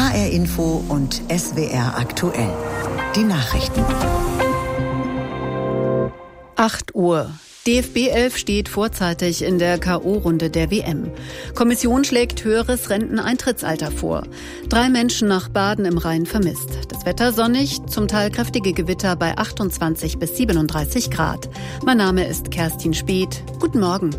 HR Info und SWR aktuell. Die Nachrichten. 8 Uhr. DFB 11 steht vorzeitig in der K.O.-Runde der WM. Kommission schlägt höheres Renteneintrittsalter vor. 3 Menschen nach Baden im Rhein vermisst. Das Wetter sonnig, zum Teil kräftige Gewitter bei 28 bis 37 Grad. Mein Name ist Kerstin Speth. Guten Morgen.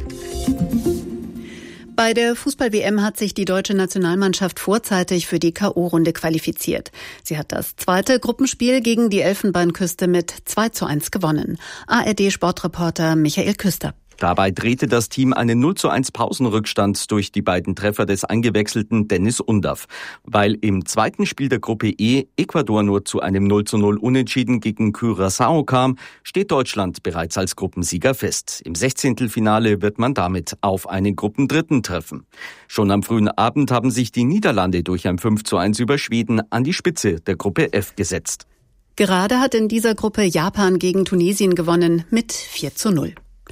Bei der Fußball-WM hat sich die deutsche Nationalmannschaft vorzeitig für die K.O.-Runde qualifiziert. Sie hat das zweite Gruppenspiel gegen die Elfenbeinküste mit 2:1 gewonnen. ARD-Sportreporter Michael Küster. Dabei drehte das Team einen 0:1 Pausenrückstand durch die beiden Treffer des eingewechselten Dennis Undaff. Weil im zweiten Spiel der Gruppe E Ecuador nur zu einem 0:0 Unentschieden gegen Curaçao kam, steht Deutschland bereits als Gruppensieger fest. Im 16. Finale wird man damit auf einen Gruppendritten treffen. Schon am frühen Abend haben sich die Niederlande durch ein 5:1 über Schweden an die Spitze der Gruppe F gesetzt. Gerade hat in dieser Gruppe Japan gegen Tunesien gewonnen mit 4:0.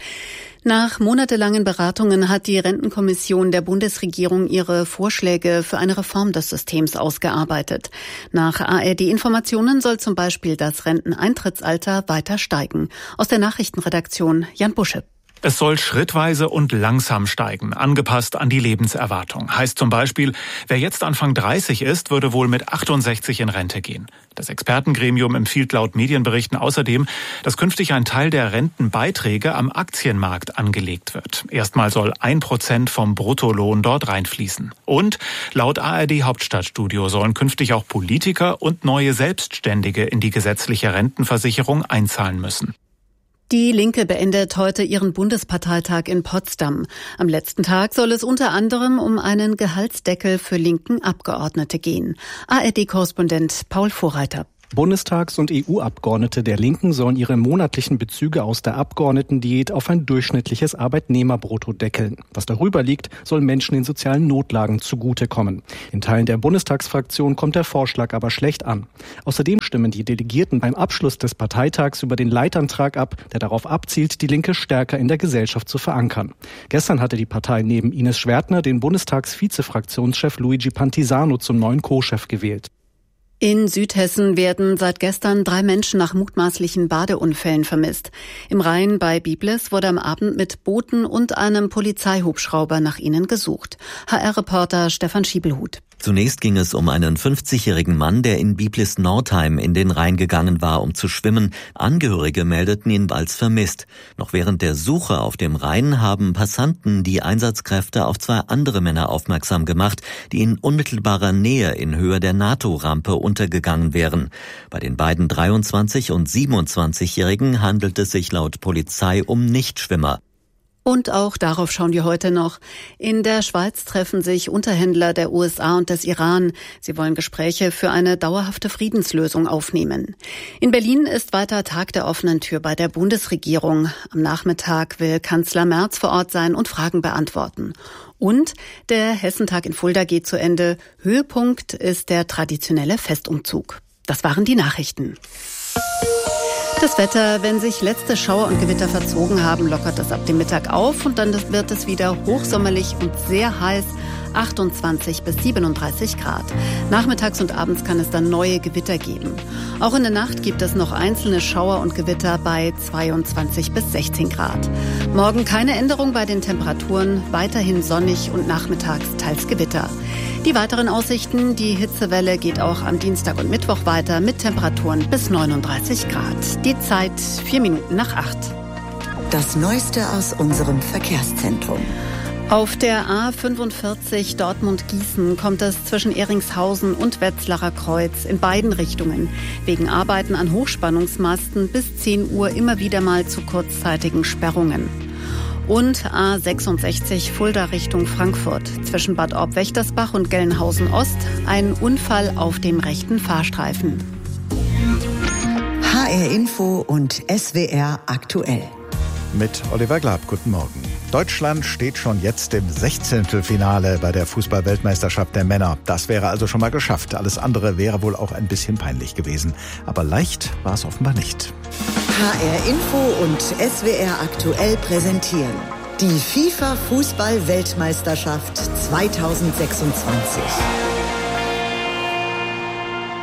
Nach monatelangen Beratungen hat die Rentenkommission der Bundesregierung ihre Vorschläge für eine Reform des Systems ausgearbeitet. Nach ARD-Informationen soll zum Beispiel das Renteneintrittsalter weiter steigen. Aus der Nachrichtenredaktion Jan Busche. Es soll schrittweise und langsam steigen, angepasst an die Lebenserwartung. Heißt zum Beispiel, wer jetzt Anfang 30 ist, würde wohl mit 68 in Rente gehen. Das Expertengremium empfiehlt laut Medienberichten außerdem, dass künftig ein Teil der Rentenbeiträge am Aktienmarkt angelegt wird. Erstmal soll 1% vom Bruttolohn dort reinfließen. Und laut ARD Hauptstadtstudio sollen künftig auch Politiker und neue Selbstständige in die gesetzliche Rentenversicherung einzahlen müssen. Die Linke beendet heute ihren Bundesparteitag in Potsdam. Am letzten Tag soll es unter anderem um einen Gehaltsdeckel für linken Abgeordnete gehen. ARD-Korrespondent Paul Vorreiter. Bundestags- und EU-Abgeordnete der Linken sollen ihre monatlichen Bezüge aus der Abgeordnetendiät auf ein durchschnittliches Arbeitnehmerbrutto deckeln. Was darüber liegt, soll Menschen in sozialen Notlagen zugutekommen. In Teilen der Bundestagsfraktion kommt der Vorschlag aber schlecht an. Außerdem stimmen die Delegierten beim Abschluss des Parteitags über den Leitantrag ab, der darauf abzielt, die Linke stärker in der Gesellschaft zu verankern. Gestern hatte die Partei neben Ines Schwertner den Bundestagsvizefraktionschef Luigi Pantisano zum neuen Co-Chef gewählt. In Südhessen werden seit gestern 3 Menschen nach mutmaßlichen Badeunfällen vermisst. Im Rhein bei Biblis wurde am Abend mit Booten und einem Polizeihubschrauber nach ihnen gesucht. HR-Reporter Stefan Schiebelhut. Zunächst ging es um einen 50-jährigen Mann, der in Biblis-Nordheim in den Rhein gegangen war, um zu schwimmen. Angehörige meldeten ihn als vermisst. Noch während der Suche auf dem Rhein haben Passanten die Einsatzkräfte auf 2 andere Männer aufmerksam gemacht, die in unmittelbarer Nähe in Höhe der NATO-Rampe untergegangen wären. Bei den beiden 23- und 27-Jährigen handelt es sich laut Polizei um Nichtschwimmer. Und auch darauf schauen wir heute noch. In der Schweiz treffen sich Unterhändler der USA und des Iran. Sie wollen Gespräche für eine dauerhafte Friedenslösung aufnehmen. In Berlin ist weiter Tag der offenen Tür bei der Bundesregierung. Am Nachmittag will Kanzler Merz vor Ort sein und Fragen beantworten. Und der Hessentag in Fulda geht zu Ende. Höhepunkt ist der traditionelle Festumzug. Das waren die Nachrichten. Das Wetter, wenn sich letzte Schauer und Gewitter verzogen haben, lockert es ab dem Mittag auf und dann wird es wieder hochsommerlich und sehr heiß, 28 bis 37 Grad. Nachmittags und abends kann es dann neue Gewitter geben. Auch in der Nacht gibt es noch einzelne Schauer und Gewitter bei 22 bis 16 Grad. Morgen keine Änderung bei den Temperaturen, weiterhin sonnig und nachmittags teils Gewitter. Die weiteren Aussichten, die Hitzewelle geht auch am Dienstag und Mittwoch weiter mit Temperaturen bis 39 Grad. Die Zeit 4 Minuten nach 8. Das Neueste aus unserem Verkehrszentrum. Auf der A45 Dortmund-Gießen kommt es zwischen Ehringshausen und Wetzlarer Kreuz in beiden Richtungen wegen Arbeiten an Hochspannungsmasten bis 10 Uhr immer wieder mal zu kurzzeitigen Sperrungen. Und A66 Fulda Richtung Frankfurt zwischen Bad Orb-Wächtersbach und Gelnhausen Ost ein Unfall auf dem rechten Fahrstreifen. HR Info und SWR aktuell. Mit Oliver Glab, guten Morgen. Deutschland steht schon jetzt im 16. Finale bei der Fußball-Weltmeisterschaft der Männer. Das wäre also schon mal geschafft. Alles andere wäre wohl auch ein bisschen peinlich gewesen. Aber leicht war es offenbar nicht. HR Info und SWR aktuell präsentieren die FIFA-Fußball-Weltmeisterschaft 2026.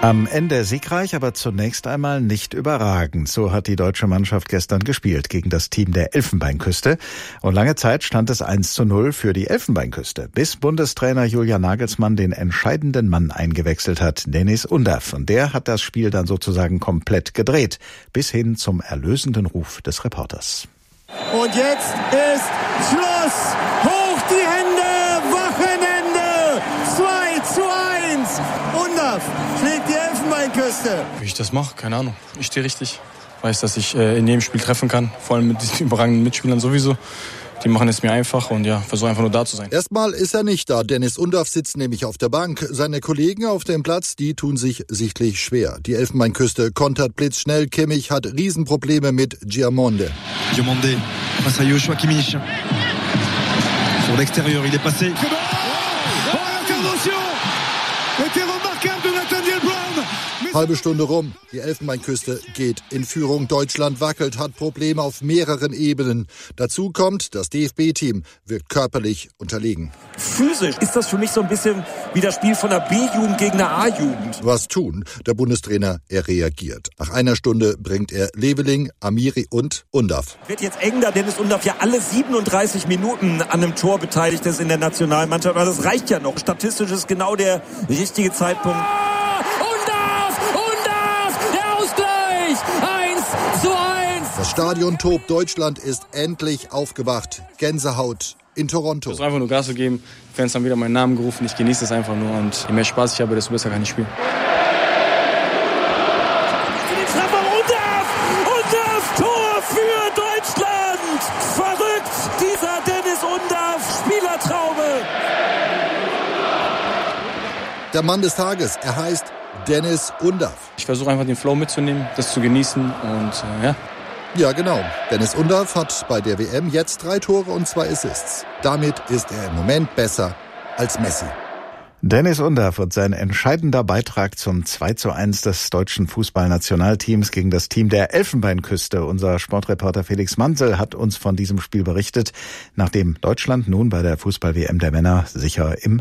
Am Ende siegreich, aber zunächst einmal nicht überragend. So hat die deutsche Mannschaft gestern gespielt gegen das Team der Elfenbeinküste. Und lange Zeit stand es 1:0 für die Elfenbeinküste, bis Bundestrainer Julian Nagelsmann den entscheidenden Mann eingewechselt hat, Deniz Undav. Und der hat das Spiel dann sozusagen komplett gedreht, bis hin zum erlösenden Ruf des Reporters. Und jetzt ist Schluss! Hoch die Hände! Wochenende! 2:1! Undav schlägt die Elfenbeinküste. Wie ich das mache, keine Ahnung. Ich stehe richtig. Weiß, dass ich in jedem Spiel treffen kann. Vor allem mit diesen überragenden Mitspielern sowieso. Die machen es mir einfach und versuche einfach nur da zu sein. Erstmal ist er nicht da. Deniz Undav sitzt nämlich auf der Bank. Seine Kollegen auf dem Platz, die tun sich sichtlich schwer. Die Elfenbeinküste kontert blitzschnell. Kimmich hat Riesenprobleme mit Giamonde. Giamonde face à Joshua Kimmich. Sur l'extérieur, il est passé. Oh, l'intervention était remarquable de Nathaniel Brown. Halbe Stunde rum. Die Elfenbeinküste geht in Führung. Deutschland wackelt, hat Probleme auf mehreren Ebenen. Dazu kommt, das DFB-Team wirkt körperlich unterlegen. Physisch ist das für mich so ein bisschen wie das Spiel von der B-Jugend gegen der A-Jugend. Was tun? Der Bundestrainer, er reagiert. Nach einer Stunde bringt er Leveling, Amiri und Undav. Wird jetzt eng, da Deniz Undav ja alle 37 Minuten an einem Tor beteiligt ist in der Nationalmannschaft. Aber das reicht ja noch. Statistisch ist genau der richtige Zeitpunkt. 1:1. Das Stadion tobt. Deutschland ist endlich aufgewacht. Gänsehaut in Toronto. Ich versuche einfach nur Gas zu geben. Die Fans haben wieder meinen Namen gerufen. Ich genieße es einfach nur. Und je mehr Spaß ich habe, desto besser kann ich spielen. Undav, Tor für Deutschland. Verrückt, dieser Deniz Undav, Spielertraube. Der Mann des Tages, er heißt Deniz Undav. Ich versuche einfach den Flow mitzunehmen, das zu genießen und Ja, genau. Deniz Undav hat bei der WM jetzt 3 Tore und 2 Assists. Damit ist er im Moment besser als Messi. Deniz Undav und sein entscheidender Beitrag zum 2:1 des deutschen Fußballnationalteams gegen das Team der Elfenbeinküste. Unser Sportreporter Felix Mansel hat uns von diesem Spiel berichtet, nachdem Deutschland nun bei der Fußball-WM der Männer sicher im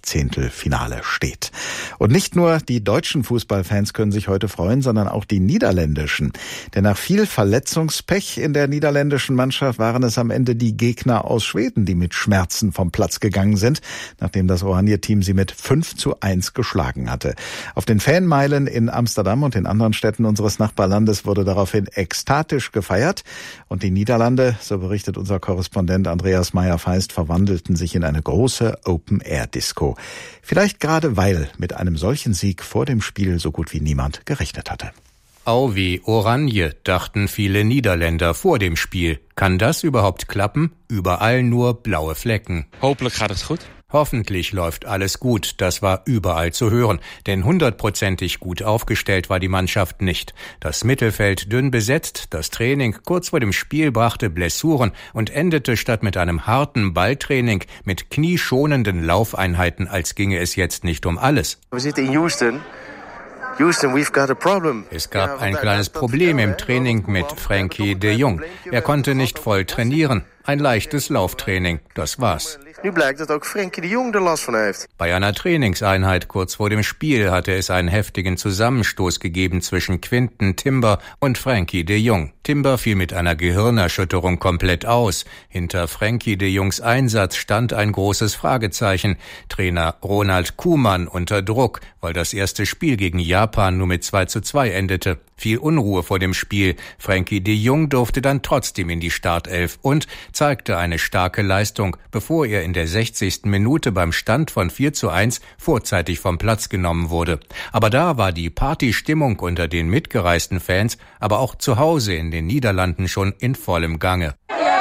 16. steht. Und nicht nur die deutschen Fußballfans können sich heute freuen, sondern auch die niederländischen. Denn nach viel Verletzungspech in der niederländischen Mannschaft waren es am Ende die Gegner aus Schweden, die mit Schmerzen vom Platz gegangen sind, nachdem das Oranje-Team sie mit 5:1 geschlagen hatte. Auf den Fanmeilen in Amsterdam und in anderen Städten unseres Nachbarlandes wurde daraufhin ekstatisch gefeiert. Und die Niederlande, so berichtet unser Korrespondent Andreas Meyer-Feist, verwandelten sich in eine große Open-Air-Disco. Vielleicht gerade, weil mit einem solchen Sieg vor dem Spiel so gut wie niemand gerechnet hatte. Au wie Oranje, dachten viele Niederländer vor dem Spiel. Kann das überhaupt klappen? Überall nur blaue Flecken. Hopelijk gaat het goed. Hoffentlich läuft alles gut, das war überall zu hören, denn 100%ig gut aufgestellt war die Mannschaft nicht. Das Mittelfeld dünn besetzt, das Training kurz vor dem Spiel brachte Blessuren und endete statt mit einem harten Balltraining mit knieschonenden Laufeinheiten, als ginge es jetzt nicht um alles. Wir sind in Houston, we've got a problem. Es gab ein kleines Problem im Training mit Frenkie de Jong. Er konnte nicht voll trainieren. Ein leichtes Lauftraining, das war's. Nu blijkt dat ook Frenkie de Jong er last von heeft. Bei einer Trainingseinheit kurz vor dem Spiel hatte es einen heftigen Zusammenstoß gegeben zwischen Quinten Timber und Frenkie de Jong. Timber fiel mit einer Gehirnerschütterung komplett aus. Hinter Frenkie de Jongs Einsatz stand ein großes Fragezeichen. Trainer Ronald Koeman unter Druck, weil das erste Spiel gegen Japan nur mit 2:2 endete. Viel Unruhe vor dem Spiel. Frenkie de Jong durfte dann trotzdem in die Startelf und zeigte eine starke Leistung, bevor er in der 60. Minute beim Stand von 4:1 vorzeitig vom Platz genommen wurde. Aber da war die Partystimmung unter den mitgereisten Fans, aber auch zu Hause in den Niederlanden schon in vollem Gange.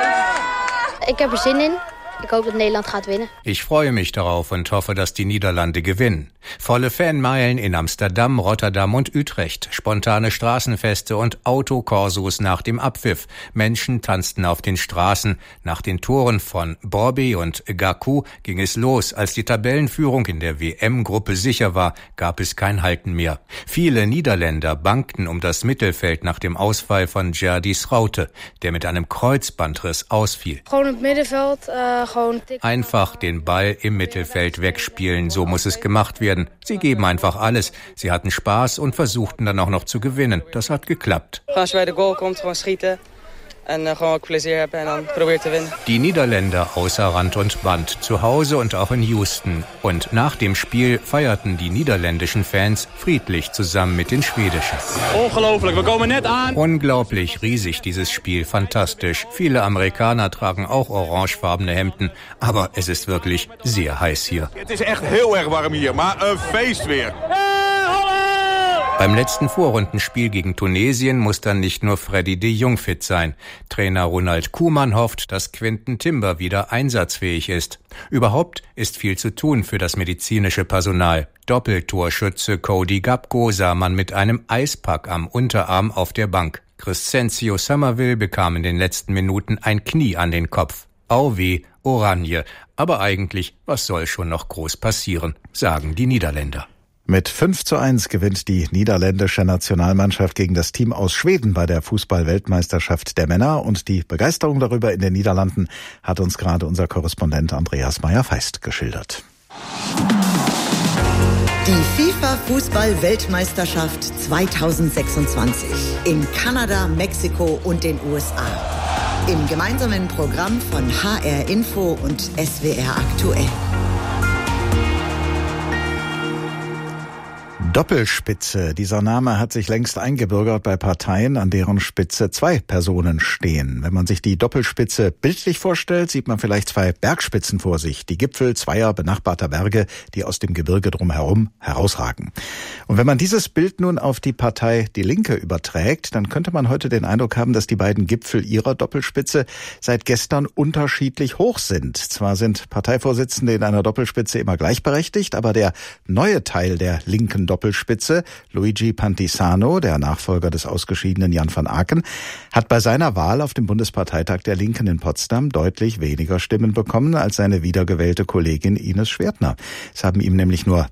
Ich habe Sinn in. Ich hoffe, dass Nederland gaat winnen. Ich freue mich darauf und hoffe, dass die Niederlande gewinnen. Volle Fanmeilen in Amsterdam, Rotterdam und Utrecht, spontane Straßenfeste und Autokorsos nach dem Abpfiff. Menschen tanzten auf den Straßen. Nach den Toren von Borby und Gaku ging es los. Als die Tabellenführung in der WM-Gruppe sicher war, gab es kein Halten mehr. Viele Niederländer bangten um das Mittelfeld nach dem Ausfall von Gerdy Schouten, der mit einem Kreuzbandriss ausfiel. Gewoon het middenveld. Einfach den Ball im Mittelfeld wegspielen, so muss es gemacht werden. Sie geben einfach alles. Sie hatten Spaß und versuchten dann auch noch zu gewinnen. Das hat geklappt. Als bij de goal komt, gewoon schieten. En gewoon ook plezier hebben en dan proberen te winnen. Die Niederländer außer Rand und Band, zu Hause und auch in Houston. Und nach dem Spiel feierten die niederländischen Fans friedlich zusammen mit den schwedischen. Ongelooflijk, wir kommen net an. Unglaublich riesig dieses Spiel, fantastisch. Viele Amerikaner tragen auch orangefarbene Hemden, aber es ist wirklich sehr heiß hier. Het is echt heel erg warm hier, maar een feest weer. Beim letzten Vorrundenspiel gegen Tunesien muss dann nicht nur Freddy de Jong fit sein. Trainer Ronald Koeman hofft, dass Quinten Timber wieder einsatzfähig ist. Überhaupt ist viel zu tun für das medizinische Personal. Doppeltorschütze Cody Gakpo sah man mit einem Eispack am Unterarm auf der Bank. Crescencio Somerville bekam in den letzten Minuten ein Knie an den Kopf. Au weh, Oranje. Aber eigentlich, was soll schon noch groß passieren, sagen die Niederländer. Mit 5:1 gewinnt die niederländische Nationalmannschaft gegen das Team aus Schweden bei der Fußball-Weltmeisterschaft der Männer. Und die Begeisterung darüber in den Niederlanden hat uns gerade unser Korrespondent Andreas Meyer-Feist geschildert. Die FIFA-Fußball-Weltmeisterschaft 2026 in Kanada, Mexiko und den USA. Im gemeinsamen Programm von HR Info und SWR Aktuell. Doppelspitze. Dieser Name hat sich längst eingebürgert bei Parteien, an deren Spitze zwei Personen stehen. Wenn man sich die Doppelspitze bildlich vorstellt, sieht man vielleicht zwei Bergspitzen vor sich, die Gipfel zweier benachbarter Berge, die aus dem Gebirge drumherum herausragen. Und wenn man dieses Bild nun auf die Partei Die Linke überträgt, dann könnte man heute den Eindruck haben, dass die beiden Gipfel ihrer Doppelspitze seit gestern unterschiedlich hoch sind. Zwar sind Parteivorsitzende in einer Doppelspitze immer gleichberechtigt, aber der neue Teil der linken Doppelspitze, Luigi Pantisano, der Nachfolger des ausgeschiedenen Jan van Aken, hat bei seiner Wahl auf dem Bundesparteitag der Linken in Potsdam deutlich weniger Stimmen bekommen als seine wiedergewählte Kollegin Ines Schwertner. Es haben ihm nämlich nur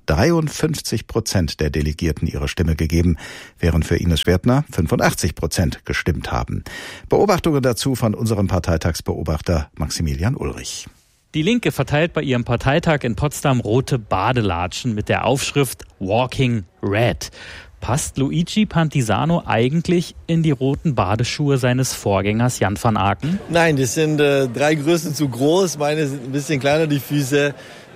53% der Delegierten ihre Stimme gegeben, während für Ines Schwertner 85% gestimmt haben. Beobachtungen dazu von unserem Parteitagsbeobachter Maximilian Ulrich. Die Linke verteilt bei ihrem Parteitag in Potsdam rote Badelatschen mit der Aufschrift Walking Red. Passt Luigi Pantisano eigentlich in die roten Badeschuhe seines Vorgängers Jan van Aken? Nein, das sind 3 Größen zu groß. Meine sind ein bisschen kleiner, die Füße.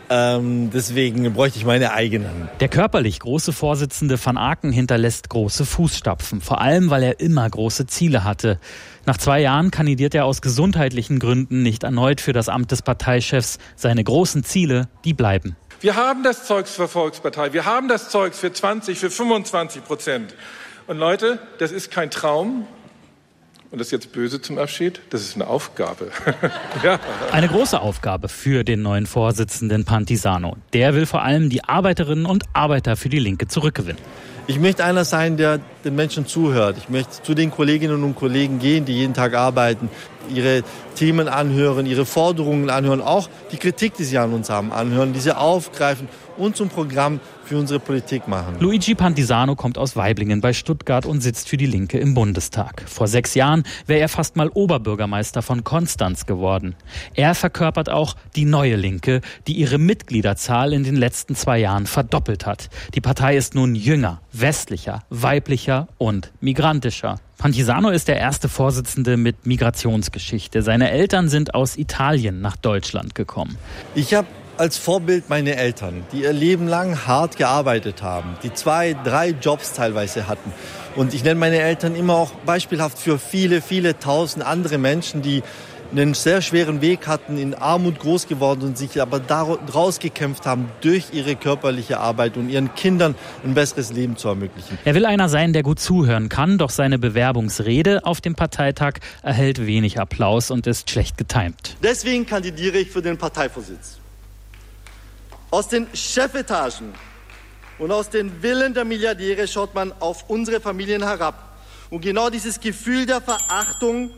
Deswegen bräuchte ich meine eigenen. Der körperlich große Vorsitzende van Aken hinterlässt große Fußstapfen, vor allem weil er immer große Ziele hatte. Nach 2 Jahren kandidiert er aus gesundheitlichen Gründen nicht erneut für das Amt des Parteichefs. Seine großen Ziele, die bleiben. Wir haben das Zeugs für Volkspartei, wir haben das Zeugs für 20, für 25%. Und Leute, das ist kein Traum. Und das ist jetzt böse zum Abschied, das ist eine Aufgabe. Ja. Eine große Aufgabe für den neuen Vorsitzenden Pantisano. Der will vor allem die Arbeiterinnen und Arbeiter für die Linke zurückgewinnen. Ich möchte einer sein, der den Menschen zuhört. Ich möchte zu den Kolleginnen und Kollegen gehen, die jeden Tag arbeiten, ihre Themen anhören, ihre Forderungen anhören, auch die Kritik, die sie an uns haben, anhören, diese aufgreifen und zum Programm für unsere Politik machen. Luigi Pantisano kommt aus Waiblingen bei Stuttgart und sitzt für die Linke im Bundestag. Vor 6 Jahren wäre er fast mal Oberbürgermeister von Konstanz geworden. Er verkörpert auch die neue Linke, die ihre Mitgliederzahl in den letzten 2 Jahren verdoppelt hat. Die Partei ist nun jünger, westlicher, weiblicher und migrantischer. Pantisano ist der erste Vorsitzende mit Migrationsgeschichte. Seine Eltern sind aus Italien nach Deutschland gekommen. Ich habe als Vorbild meine Eltern, die ihr Leben lang hart gearbeitet haben, die 2, 3 Jobs teilweise hatten. Und ich nenne meine Eltern immer auch beispielhaft für viele, viele tausend andere Menschen, die einen sehr schweren Weg hatten, in Armut groß geworden und sich aber daraus gekämpft haben, durch ihre körperliche Arbeit und ihren Kindern ein besseres Leben zu ermöglichen. Er will einer sein, der gut zuhören kann, doch seine Bewerbungsrede auf dem Parteitag erhält wenig Applaus und ist schlecht getimt. Deswegen kandidiere ich für den Parteivorsitz. Aus den Chefetagen und aus den Villen der Milliardäre schaut man auf unsere Familien herab. Und genau dieses Gefühl der Verachtung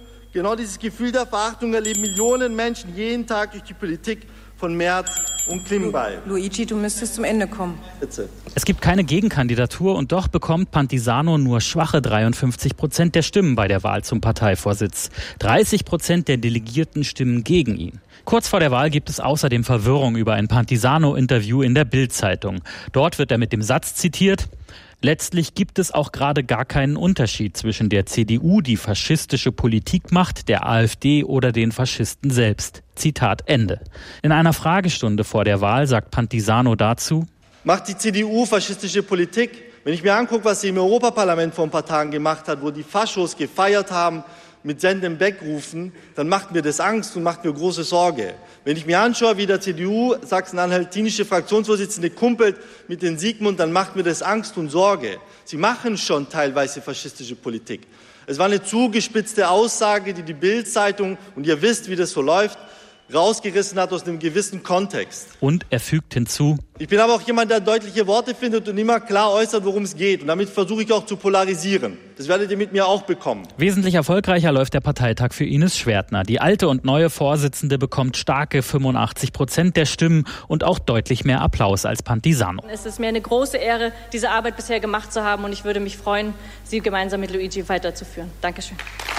erleben Millionen Menschen jeden Tag durch die Politik von Merz und Klimbay. Luigi, du müsstest zum Ende kommen. Bitte. Es gibt keine Gegenkandidatur und doch bekommt Pantisano nur schwache 53% der Stimmen bei der Wahl zum Parteivorsitz. 30% der Delegierten stimmen gegen ihn. Kurz vor der Wahl gibt es außerdem Verwirrung über ein Pantisano-Interview in der Bild-Zeitung. Dort wird er mit dem Satz zitiert: Letztlich gibt es auch gerade gar keinen Unterschied zwischen der CDU, die faschistische Politik macht, der AfD oder den Faschisten selbst. Zitat Ende. In einer Fragestunde vor der Wahl sagt Pantisano dazu: Macht die CDU faschistische Politik? Wenn ich mir angucke, was sie im Europaparlament vor ein paar Tagen gemacht hat, wo die Faschos gefeiert haben, mit Senden Beck-Rufen, dann macht mir das Angst und macht mir große Sorge. Wenn ich mir anschaue, wie der CDU sachsen-anhaltinische Fraktionsvorsitzende kumpelt mit den Sigmund, dann macht mir das Angst und Sorge. Sie machen schon teilweise faschistische Politik. Es war eine zugespitzte Aussage, die Bild-Zeitung, und ihr wisst, wie das so läuft, rausgerissen hat aus einem gewissen Kontext. Und er fügt hinzu: Ich bin aber auch jemand, der deutliche Worte findet und immer klar äußert, worum es geht. Und damit versuche ich auch zu polarisieren. Das werdet ihr mit mir auch bekommen. Wesentlich erfolgreicher läuft der Parteitag für Ines Schwertner. Die alte und neue Vorsitzende bekommt starke 85% der Stimmen und auch deutlich mehr Applaus als Pantisano. Es ist mir eine große Ehre, diese Arbeit bisher gemacht zu haben, und ich würde mich freuen, sie gemeinsam mit Luigi weiterzuführen. Dankeschön.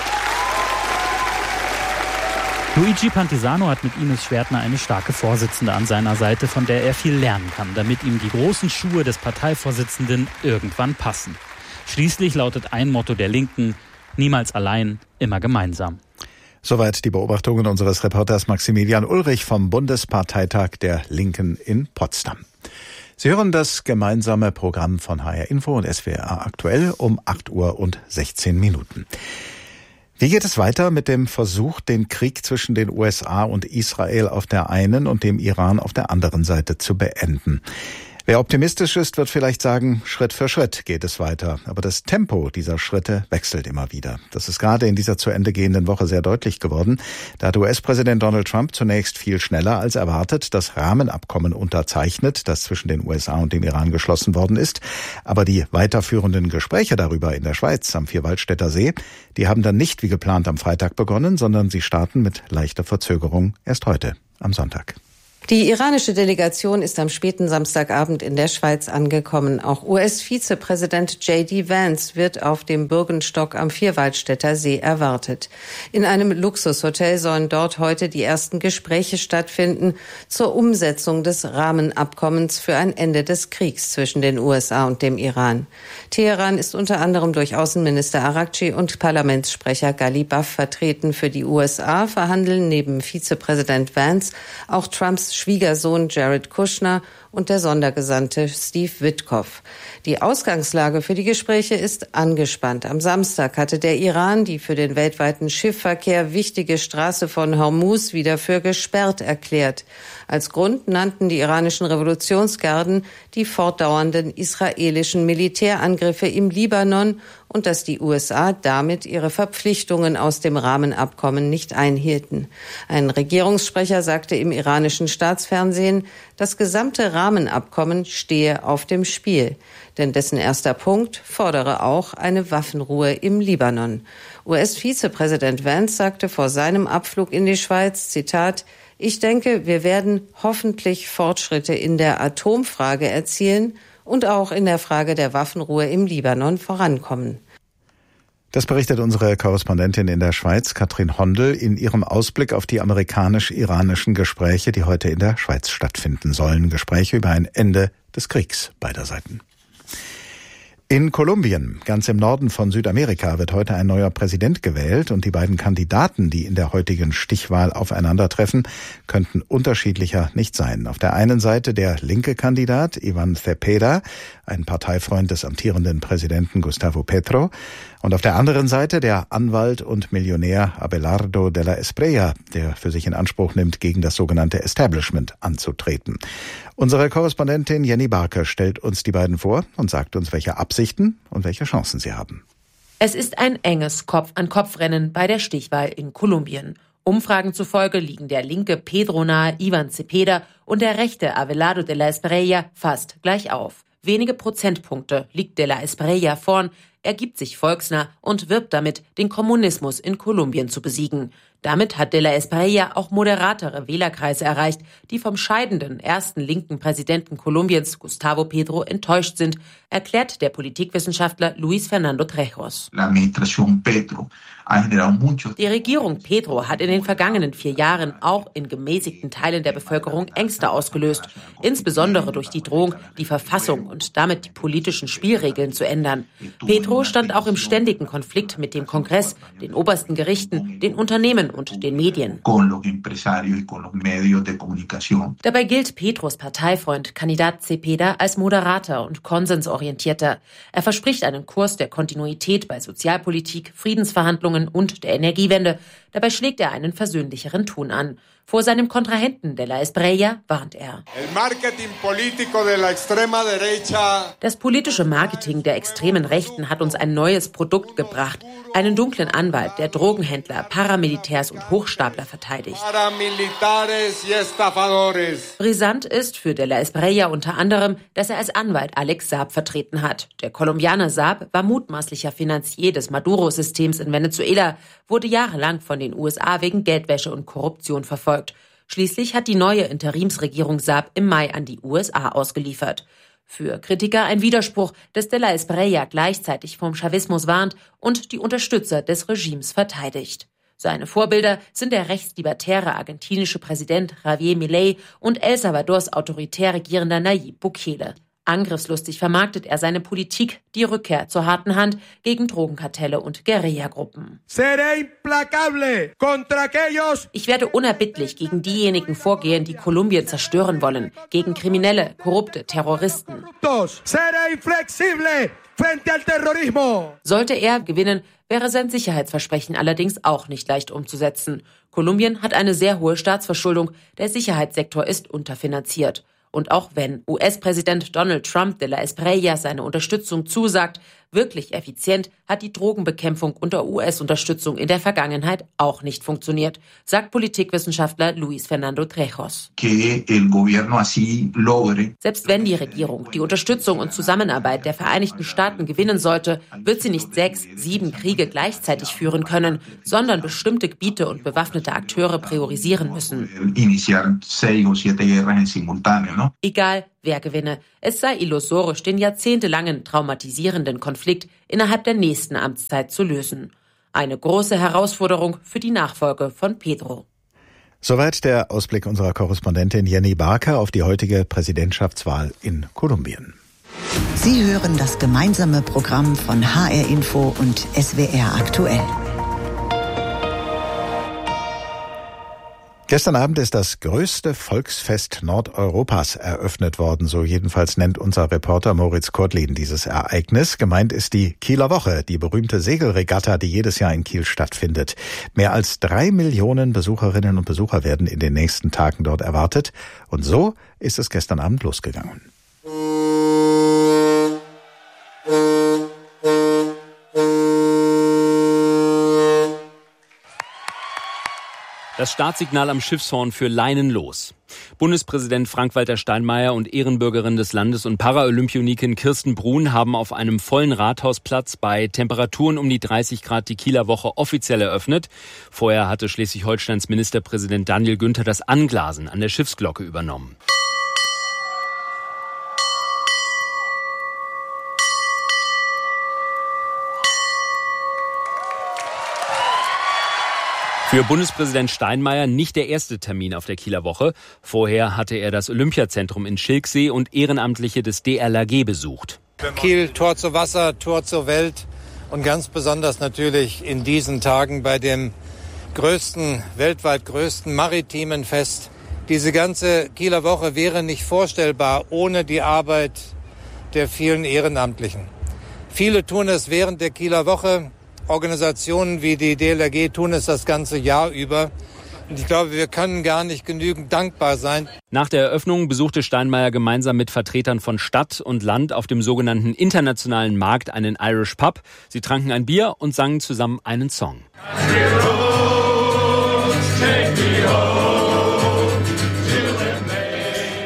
Luigi Pantisano hat mit Ines Schwertner eine starke Vorsitzende an seiner Seite, von der er viel lernen kann, damit ihm die großen Schuhe des Parteivorsitzenden irgendwann passen. Schließlich lautet ein Motto der Linken: niemals allein, immer gemeinsam. Soweit die Beobachtungen unseres Reporters Maximilian Ulrich vom Bundesparteitag der Linken in Potsdam. Sie hören das gemeinsame Programm von HR Info und SWR aktuell um 8:16 Uhr. Wie geht es weiter mit dem Versuch, den Krieg zwischen den USA und Israel auf der einen und dem Iran auf der anderen Seite zu beenden? Wer optimistisch ist, wird vielleicht sagen, Schritt für Schritt geht es weiter. Aber das Tempo dieser Schritte wechselt immer wieder. Das ist gerade in dieser zu Ende gehenden Woche sehr deutlich geworden. Da hat US-Präsident Donald Trump zunächst viel schneller als erwartet das Rahmenabkommen unterzeichnet, das zwischen den USA und dem Iran geschlossen worden ist. Aber die weiterführenden Gespräche darüber in der Schweiz am Vierwaldstätter See, die haben dann nicht wie geplant am Freitag begonnen, sondern sie starten mit leichter Verzögerung erst heute, am Sonntag. Die iranische Delegation ist am späten Samstagabend in der Schweiz angekommen. Auch US-Vizepräsident J.D. Vance wird auf dem Bürgenstock am Vierwaldstätter See erwartet. In einem Luxushotel sollen dort heute die ersten Gespräche stattfinden zur Umsetzung des Rahmenabkommens für ein Ende des Kriegs zwischen den USA und dem Iran. Teheran ist unter anderem durch Außenminister Araghchi und Parlamentssprecher Ghalibaf vertreten. Für die USA verhandeln neben Vizepräsident Vance auch Trumps Schwiegersohn Jared Kushner und der Sondergesandte Steve Witkoff. Die Ausgangslage für die Gespräche ist angespannt. Am Samstag hatte der Iran die für den weltweiten Schiffverkehr wichtige Straße von Hormuz wieder für gesperrt erklärt. Als Grund nannten die iranischen Revolutionsgarden die fortdauernden israelischen Militärangriffe im Libanon und dass die USA damit ihre Verpflichtungen aus dem Rahmenabkommen nicht einhielten. Ein Regierungssprecher sagte im iranischen Staatsfernsehen, das gesamte Rahmenabkommen stehe auf dem Spiel. Denn dessen erster Punkt fordere auch eine Waffenruhe im Libanon. US-Vizepräsident Vance sagte vor seinem Abflug in die Schweiz, Zitat, ich denke, wir werden hoffentlich Fortschritte in der Atomfrage erzielen und auch in der Frage der Waffenruhe im Libanon vorankommen. Das berichtet unsere Korrespondentin in der Schweiz, Katrin Hondel, in ihrem Ausblick auf die amerikanisch-iranischen Gespräche, die heute in der Schweiz stattfinden sollen. Gespräche über ein Ende des Kriegs beider Seiten. In Kolumbien, ganz im Norden von Südamerika, wird heute ein neuer Präsident gewählt und die beiden Kandidaten, die in der heutigen Stichwahl aufeinandertreffen, könnten unterschiedlicher nicht sein. Auf der einen Seite der linke Kandidat Ivan Cepeda, ein Parteifreund des amtierenden Präsidenten Gustavo Petro, und auf der anderen Seite der Anwalt und Millionär Abelardo de la Espriella, der für sich in Anspruch nimmt, gegen das sogenannte Establishment anzutreten. Unsere Korrespondentin Jenny Barke stellt uns die beiden vor und sagt uns, welche Absichten und welche Chancen sie haben. Es ist ein enges Kopf-an-Kopf-Rennen bei der Stichwahl in Kolumbien. Umfragen zufolge liegen der linke Pedro-nahe Ivan Cepeda und der rechte Abelardo de la Espriella fast gleich auf. Wenige Prozentpunkte liegt de la Espriella vorn. Er gibt sich volksnah und wirbt damit, den Kommunismus in Kolumbien zu besiegen. Damit hat de la Espriella auch moderatere Wählerkreise erreicht, die vom scheidenden ersten linken Präsidenten Kolumbiens, Gustavo Petro, enttäuscht sind, erklärt der Politikwissenschaftler Luis Fernando Trejos. Die Regierung Petro hat in den vergangenen 4 Jahren auch in gemäßigten Teilen der Bevölkerung Ängste ausgelöst, insbesondere durch die Drohung, die Verfassung und damit die politischen Spielregeln zu ändern. Petro stand auch im ständigen Konflikt mit dem Kongress, den obersten Gerichten, den Unternehmen und den Medien. Dabei gilt Petros Parteifreund, Kandidat Cepeda, als moderater und konsensorientierter. Er verspricht einen Kurs der Kontinuität bei Sozialpolitik, Friedensverhandlungen und der Energiewende. Dabei schlägt er einen versöhnlicheren Ton an. Vor seinem Kontrahenten de la Espriella warnt er. Das politische Marketing der extremen Rechten hat uns ein neues Produkt gebracht. Einen dunklen Anwalt, der Drogenhändler, Paramilitärs und Hochstapler verteidigt. Brisant ist für de la Espriella unter anderem, dass er als Anwalt Alex Saab vertreten hat. Der Kolumbianer Saab war mutmaßlicher Finanzier des Maduro-Systems in Venezuela, wurde jahrelang von den USA wegen Geldwäsche und Korruption verfolgt. Schließlich hat die neue Interimsregierung Saab im Mai an die USA ausgeliefert. Für Kritiker ein Widerspruch, dass de la Espriella gleichzeitig vom Chavismus warnt und die Unterstützer des Regimes verteidigt. Seine Vorbilder sind der rechtslibertäre argentinische Präsident Javier Milei und El Salvadors autoritär regierender Nayib Bukele. Angriffslustig vermarktet er seine Politik, die Rückkehr zur harten Hand gegen Drogenkartelle und Guerillagruppen. Ich werde unerbittlich gegen diejenigen vorgehen, die Kolumbien zerstören wollen, gegen Kriminelle, korrupte Terroristen. Sollte er gewinnen, wäre sein Sicherheitsversprechen allerdings auch nicht leicht umzusetzen. Kolumbien hat eine sehr hohe Staatsverschuldung, der Sicherheitssektor ist unterfinanziert. Und auch wenn US-Präsident Donald Trump de la Espriella seine Unterstützung zusagt, wirklich effizient hat die Drogenbekämpfung unter US-Unterstützung in der Vergangenheit auch nicht funktioniert, sagt Politikwissenschaftler Luis Fernando Trejos. Selbst wenn die Regierung die Unterstützung und Zusammenarbeit der Vereinigten Staaten gewinnen sollte, wird sie nicht 6, 7 Kriege gleichzeitig führen können, sondern bestimmte Gebiete und bewaffnete Akteure priorisieren müssen. Egal, wer gewinne. Es sei illusorisch, den jahrzehntelangen traumatisierenden Konflikt innerhalb der nächsten Amtszeit zu lösen. Eine große Herausforderung für die Nachfolge von Petro. Soweit der Ausblick unserer Korrespondentin Jenny Barker auf die heutige Präsidentschaftswahl in Kolumbien. Sie hören das gemeinsame Programm von HR Info und SWR aktuell. Gestern Abend ist das größte Volksfest Nordeuropas eröffnet worden, so jedenfalls nennt unser Reporter Moritz Kurtlin dieses Ereignis. Gemeint ist die Kieler Woche, die berühmte Segelregatta, die jedes Jahr in Kiel stattfindet. Mehr als 3 Millionen Besucherinnen und Besucher werden in den nächsten Tagen dort erwartet. Und so ist es gestern Abend losgegangen. Das Startsignal am Schiffshorn für Leinen los. Bundespräsident Frank-Walter Steinmeier und Ehrenbürgerin des Landes und Paralympionikin Kirsten Brun haben auf einem vollen Rathausplatz bei Temperaturen um die 30 Grad die Kieler Woche offiziell eröffnet. Vorher hatte Schleswig-Holsteins Ministerpräsident Daniel Günther das Anglasen an der Schiffsglocke übernommen. Für Bundespräsident Steinmeier nicht der erste Termin auf der Kieler Woche. Vorher hatte er das Olympiazentrum in Schilksee und Ehrenamtliche des DLRG besucht. Kiel, Tor zu Wasser, Tor zur Welt und ganz besonders natürlich in diesen Tagen bei dem weltweit größten maritimen Fest. Diese ganze Kieler Woche wäre nicht vorstellbar ohne die Arbeit der vielen Ehrenamtlichen. Viele tun es während der Kieler Woche. Organisationen wie die DLRG tun es das ganze Jahr über. Und ich glaube, wir können gar nicht genügend dankbar sein. Nach der Eröffnung besuchte Steinmeier gemeinsam mit Vertretern von Stadt und Land auf dem sogenannten internationalen Markt einen Irish Pub. Sie tranken ein Bier und sangen zusammen einen Song.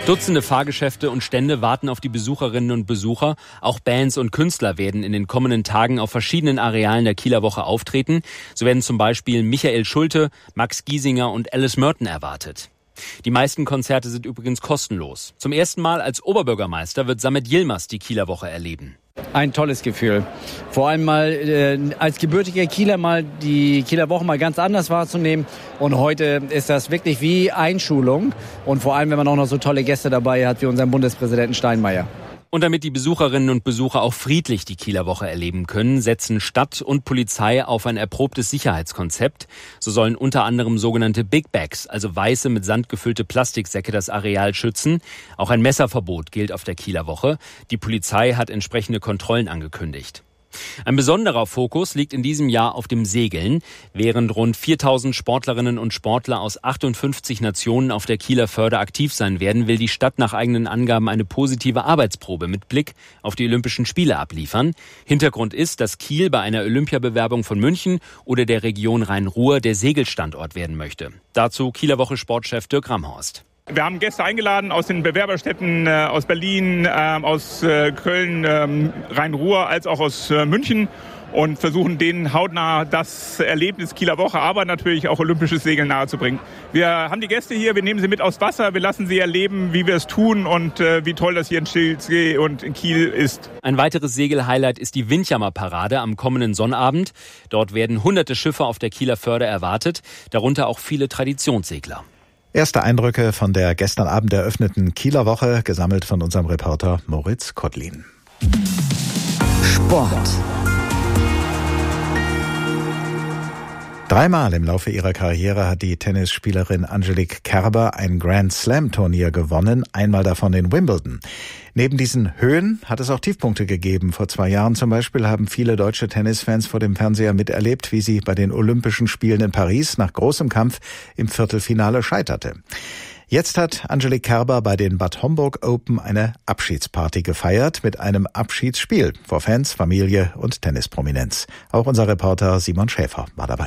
Dutzende Fahrgeschäfte und Stände warten auf die Besucherinnen und Besucher. Auch Bands und Künstler werden in den kommenden Tagen auf verschiedenen Arealen der Kieler Woche auftreten. So werden zum Beispiel Michael Schulte, Max Giesinger und Alice Merton erwartet. Die meisten Konzerte sind übrigens kostenlos. Zum ersten Mal als Oberbürgermeister wird Samet Yilmaz die Kieler Woche erleben. Ein tolles Gefühl. Vor allem mal als gebürtiger Kieler mal die Kieler Woche mal ganz anders wahrzunehmen. Und heute ist das wirklich wie Einschulung. Und vor allem, wenn man auch noch so tolle Gäste dabei hat wie unseren Bundespräsidenten Steinmeier. Und damit die Besucherinnen und Besucher auch friedlich die Kieler Woche erleben können, setzen Stadt und Polizei auf ein erprobtes Sicherheitskonzept. So sollen unter anderem sogenannte Big Bags, also weiße mit Sand gefüllte Plastiksäcke, das Areal schützen. Auch ein Messerverbot gilt auf der Kieler Woche. Die Polizei hat entsprechende Kontrollen angekündigt. Ein besonderer Fokus liegt in diesem Jahr auf dem Segeln. Während rund 4000 Sportlerinnen und Sportler aus 58 Nationen auf der Kieler Förde aktiv sein werden, will die Stadt nach eigenen Angaben eine positive Arbeitsprobe mit Blick auf die Olympischen Spiele abliefern. Hintergrund ist, dass Kiel bei einer Olympiabewerbung von München oder der Region Rhein-Ruhr der Segelstandort werden möchte. Dazu Kieler Woche Sportchef Dirk Ramhorst. Wir haben Gäste eingeladen aus den Bewerberstädten aus Berlin, aus Köln, Rhein-Ruhr als auch aus München und versuchen denen hautnah das Erlebnis Kieler Woche, aber natürlich auch olympisches Segeln nahezubringen. Wir haben die Gäste hier, wir nehmen sie mit aufs Wasser, wir lassen sie erleben, wie wir es tun und wie toll das hier in Schilksee und in Kiel ist. Ein weiteres Segelhighlight ist die Windjammer-Parade am kommenden Sonnabend. Dort werden hunderte Schiffe auf der Kieler Förde erwartet, darunter auch viele Traditionssegler. Erste Eindrücke von der gestern Abend eröffneten Kieler Woche, gesammelt von unserem Reporter Moritz Kottlin. Sport. Dreimal im Laufe ihrer Karriere hat die Tennisspielerin Angelique Kerber ein Grand-Slam-Turnier gewonnen, einmal davon in Wimbledon. Neben diesen Höhen hat es auch Tiefpunkte gegeben. Vor 2 Jahren zum Beispiel haben viele deutsche Tennisfans vor dem Fernseher miterlebt, wie sie bei den Olympischen Spielen in Paris nach großem Kampf im Viertelfinale scheiterte. Jetzt hat Angelique Kerber bei den Bad Homburg Open eine Abschiedsparty gefeiert mit einem Abschiedsspiel vor Fans, Familie und Tennisprominenz. Auch unser Reporter Simon Schäfer war dabei.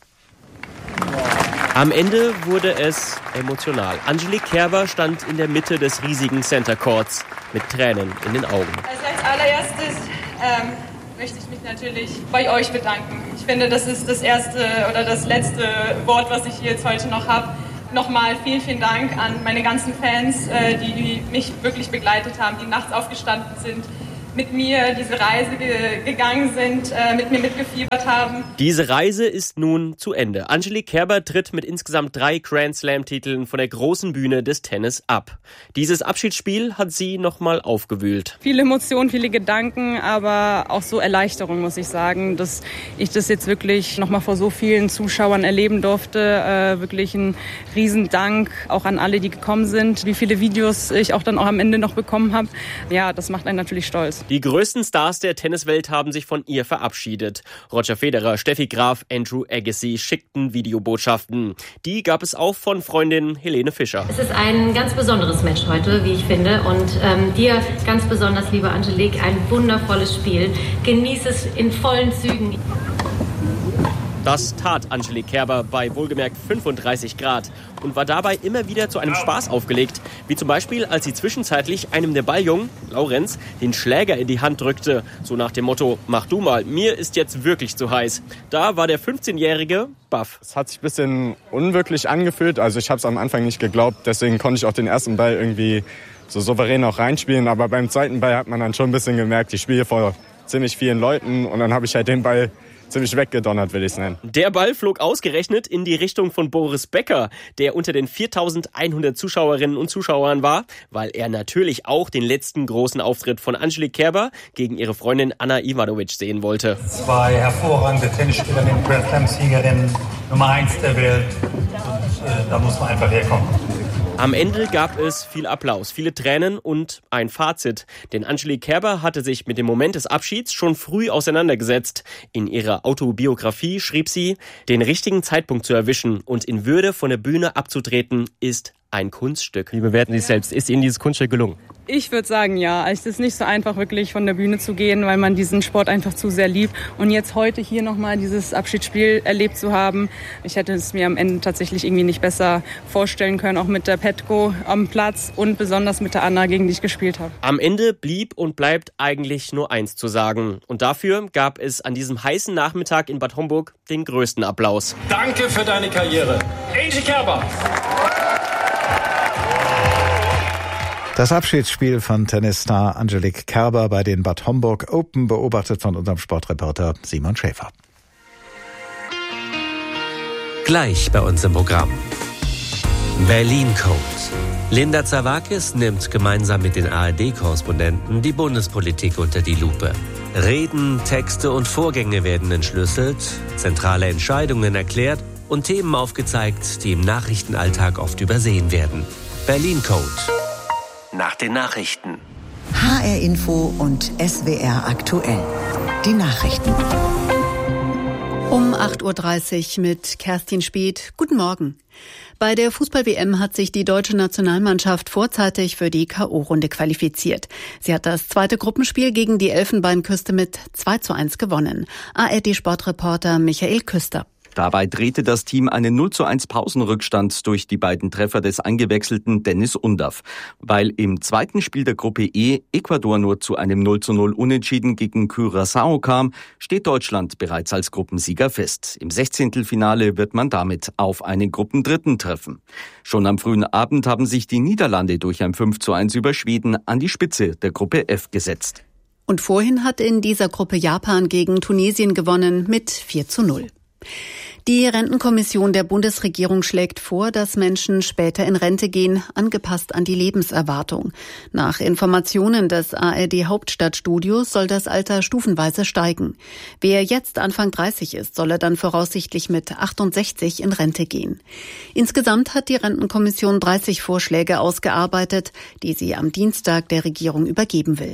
Am Ende wurde es emotional. Angelique Kerber stand in der Mitte des riesigen Center Courts mit Tränen in den Augen. Also als allererstes möchte ich mich natürlich bei euch bedanken. Ich finde, das ist das erste oder das letzte Wort, was ich jetzt heute noch habe. Nochmal vielen, vielen Dank an meine ganzen Fans, die mich wirklich begleitet haben, die nachts aufgestanden sind, mit mir diese Reise gegangen sind, mit mir mitgefiebert haben. Diese Reise ist nun zu Ende. Angelique Kerber tritt mit insgesamt 3 Grand-Slam-Titeln von der großen Bühne des Tennis ab. Dieses Abschiedsspiel hat sie nochmal aufgewühlt. Viele Emotionen, viele Gedanken, aber auch so Erleichterung, muss ich sagen, dass ich das jetzt wirklich nochmal vor so vielen Zuschauern erleben durfte. Wirklich ein Riesendank auch an alle, die gekommen sind. Wie viele Videos ich auch dann auch am Ende noch bekommen habe. Ja, das macht einen natürlich stolz. Die größten Stars der Tenniswelt haben sich von ihr verabschiedet. Roger Federer, Steffi Graf, Andrew Agassi schickten Videobotschaften. Die gab es auch von Freundin Helene Fischer. Es ist ein ganz besonderes Match heute, wie ich finde. Und dir ganz besonders, liebe Angelique, ein wundervolles Spiel. Genieß es in vollen Zügen. Das tat Angelique Kerber bei wohlgemerkt 35 Grad und war dabei immer wieder zu einem Spaß aufgelegt. Wie zum Beispiel, als sie zwischenzeitlich einem der Balljungen, Laurenz, den Schläger in die Hand drückte. So nach dem Motto, mach du mal, mir ist jetzt wirklich zu heiß. Da war der 15-Jährige baff. Es hat sich ein bisschen unwirklich angefühlt. Also ich habe es am Anfang nicht geglaubt. Deswegen konnte ich auch den ersten Ball irgendwie so souverän auch reinspielen. Aber beim zweiten Ball hat man dann schon ein bisschen gemerkt, ich spiele vor ziemlich vielen Leuten. Und dann habe ich halt den Ball ziemlich weggedonnert, will ich es nennen. Der Ball flog ausgerechnet in die Richtung von Boris Becker, der unter den 4.100 Zuschauerinnen und Zuschauern war, weil er natürlich auch den letzten großen Auftritt von Angelique Kerber gegen ihre Freundin Anna Ivanovic sehen wollte. 2 hervorragende Tennisspielerinnen, Grand Slam-Siegerinnen, Nummer 1 der Welt. Und, da muss man einfach herkommen. Am Ende gab es viel Applaus, viele Tränen und ein Fazit. Denn Angelique Kerber hatte sich mit dem Moment des Abschieds schon früh auseinandergesetzt. In ihrer Autobiografie schrieb sie, den richtigen Zeitpunkt zu erwischen und in Würde von der Bühne abzutreten, ist ein Kunststück. Wie bewerten Sie es selbst? Ist Ihnen dieses Kunststück gelungen? Ich würde sagen, ja. Es ist nicht so einfach, wirklich von der Bühne zu gehen, weil man diesen Sport einfach zu sehr liebt. Und jetzt heute hier nochmal dieses Abschiedsspiel erlebt zu haben, ich hätte es mir am Ende tatsächlich irgendwie nicht besser vorstellen können, auch mit der Petko am Platz und besonders mit der Anna, gegen die ich gespielt habe. Am Ende blieb und bleibt eigentlich nur eins zu sagen. Und dafür gab es an diesem heißen Nachmittag in Bad Homburg den größten Applaus. Danke für deine Karriere, Angie Kerber. Das Abschiedsspiel von Tennisstar Angelique Kerber bei den Bad Homburg Open, beobachtet von unserem Sportreporter Simon Schäfer. Gleich bei uns im Programm. Berlin Code. Linda Zerwakis nimmt gemeinsam mit den ARD-Korrespondenten die Bundespolitik unter die Lupe. Reden, Texte und Vorgänge werden entschlüsselt, zentrale Entscheidungen erklärt und Themen aufgezeigt, die im Nachrichtenalltag oft übersehen werden. Berlin Code. Nach den Nachrichten. HR Info und SWR aktuell. Die Nachrichten. Um 8.30 Uhr mit Kerstin Speth. Guten Morgen. Bei der Fußball-WM hat sich die deutsche Nationalmannschaft vorzeitig für die K.O.-Runde qualifiziert. Sie hat das zweite Gruppenspiel gegen die Elfenbeinküste mit 2:1 gewonnen. ARD-Sportreporter Michael Küster. Dabei drehte das Team einen 0:1 Pausenrückstand durch die beiden Treffer des eingewechselten Dennis Undav. Weil im zweiten Spiel der Gruppe E Ecuador nur zu einem 0:0 Unentschieden gegen Curaçao kam, steht Deutschland bereits als Gruppensieger fest. Im 16. wird man damit auf einen Gruppendritten treffen. Schon am frühen Abend haben sich die Niederlande durch ein 5:1 über Schweden an die Spitze der Gruppe F gesetzt. Und vorhin hat in dieser Gruppe Japan gegen Tunesien gewonnen mit 4:0. Die Rentenkommission der Bundesregierung schlägt vor, dass Menschen später in Rente gehen, angepasst an die Lebenserwartung. Nach Informationen des ARD Hauptstadtstudios soll das Alter stufenweise steigen. Wer jetzt Anfang 30 ist, solle dann voraussichtlich mit 68 in Rente gehen. Insgesamt hat die Rentenkommission 30 Vorschläge ausgearbeitet, die sie am Dienstag der Regierung übergeben will.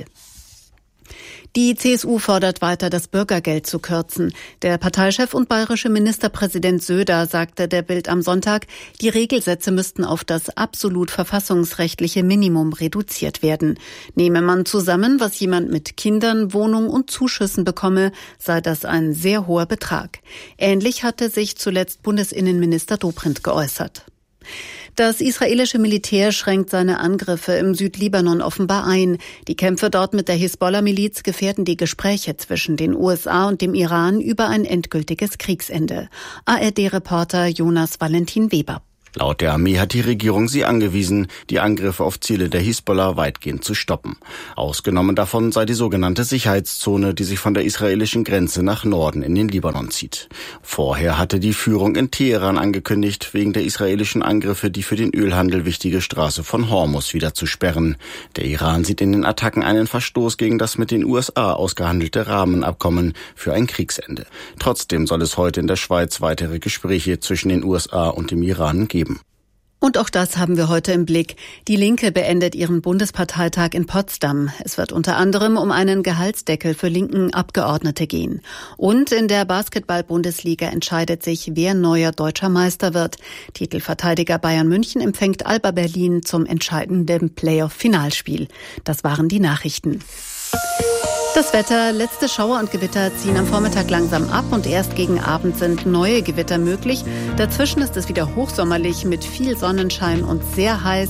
Die CSU fordert weiter, das Bürgergeld zu kürzen. Der Parteichef und bayerische Ministerpräsident Söder sagte der Bild am Sonntag, die Regelsätze müssten auf das absolut verfassungsrechtliche Minimum reduziert werden. Nehme man zusammen, was jemand mit Kindern, Wohnung und Zuschüssen bekomme, sei das ein sehr hoher Betrag. Ähnlich hatte sich zuletzt Bundesinnenminister Dobrindt geäußert. Das israelische Militär schränkt seine Angriffe im Südlibanon offenbar ein. Die Kämpfe dort mit der Hisbollah-Miliz gefährden die Gespräche zwischen den USA und dem Iran über ein endgültiges Kriegsende. ARD-Reporter Jonas Valentin Weber. Laut der Armee hat die Regierung sie angewiesen, die Angriffe auf Ziele der Hisbollah weitgehend zu stoppen. Ausgenommen davon sei die sogenannte Sicherheitszone, die sich von der israelischen Grenze nach Norden in den Libanon zieht. Vorher hatte die Führung in Teheran angekündigt, wegen der israelischen Angriffe die für den Ölhandel wichtige Straße von Hormuz wieder zu sperren. Der Iran sieht in den Attacken einen Verstoß gegen das mit den USA ausgehandelte Rahmenabkommen für ein Kriegsende. Trotzdem soll es heute in der Schweiz weitere Gespräche zwischen den USA und dem Iran geben. Und auch das haben wir heute im Blick. Die Linke beendet ihren Bundesparteitag in Potsdam. Es wird unter anderem um einen Gehaltsdeckel für linken Abgeordnete gehen. Und in der Basketball-Bundesliga entscheidet sich, wer neuer deutscher Meister wird. Titelverteidiger Bayern München empfängt Alba Berlin zum entscheidenden Playoff-Finalspiel. Das waren die Nachrichten. Das Wetter, letzte Schauer und Gewitter ziehen am Vormittag langsam ab und erst gegen Abend sind neue Gewitter möglich. Dazwischen ist es wieder hochsommerlich mit viel Sonnenschein und sehr heiß,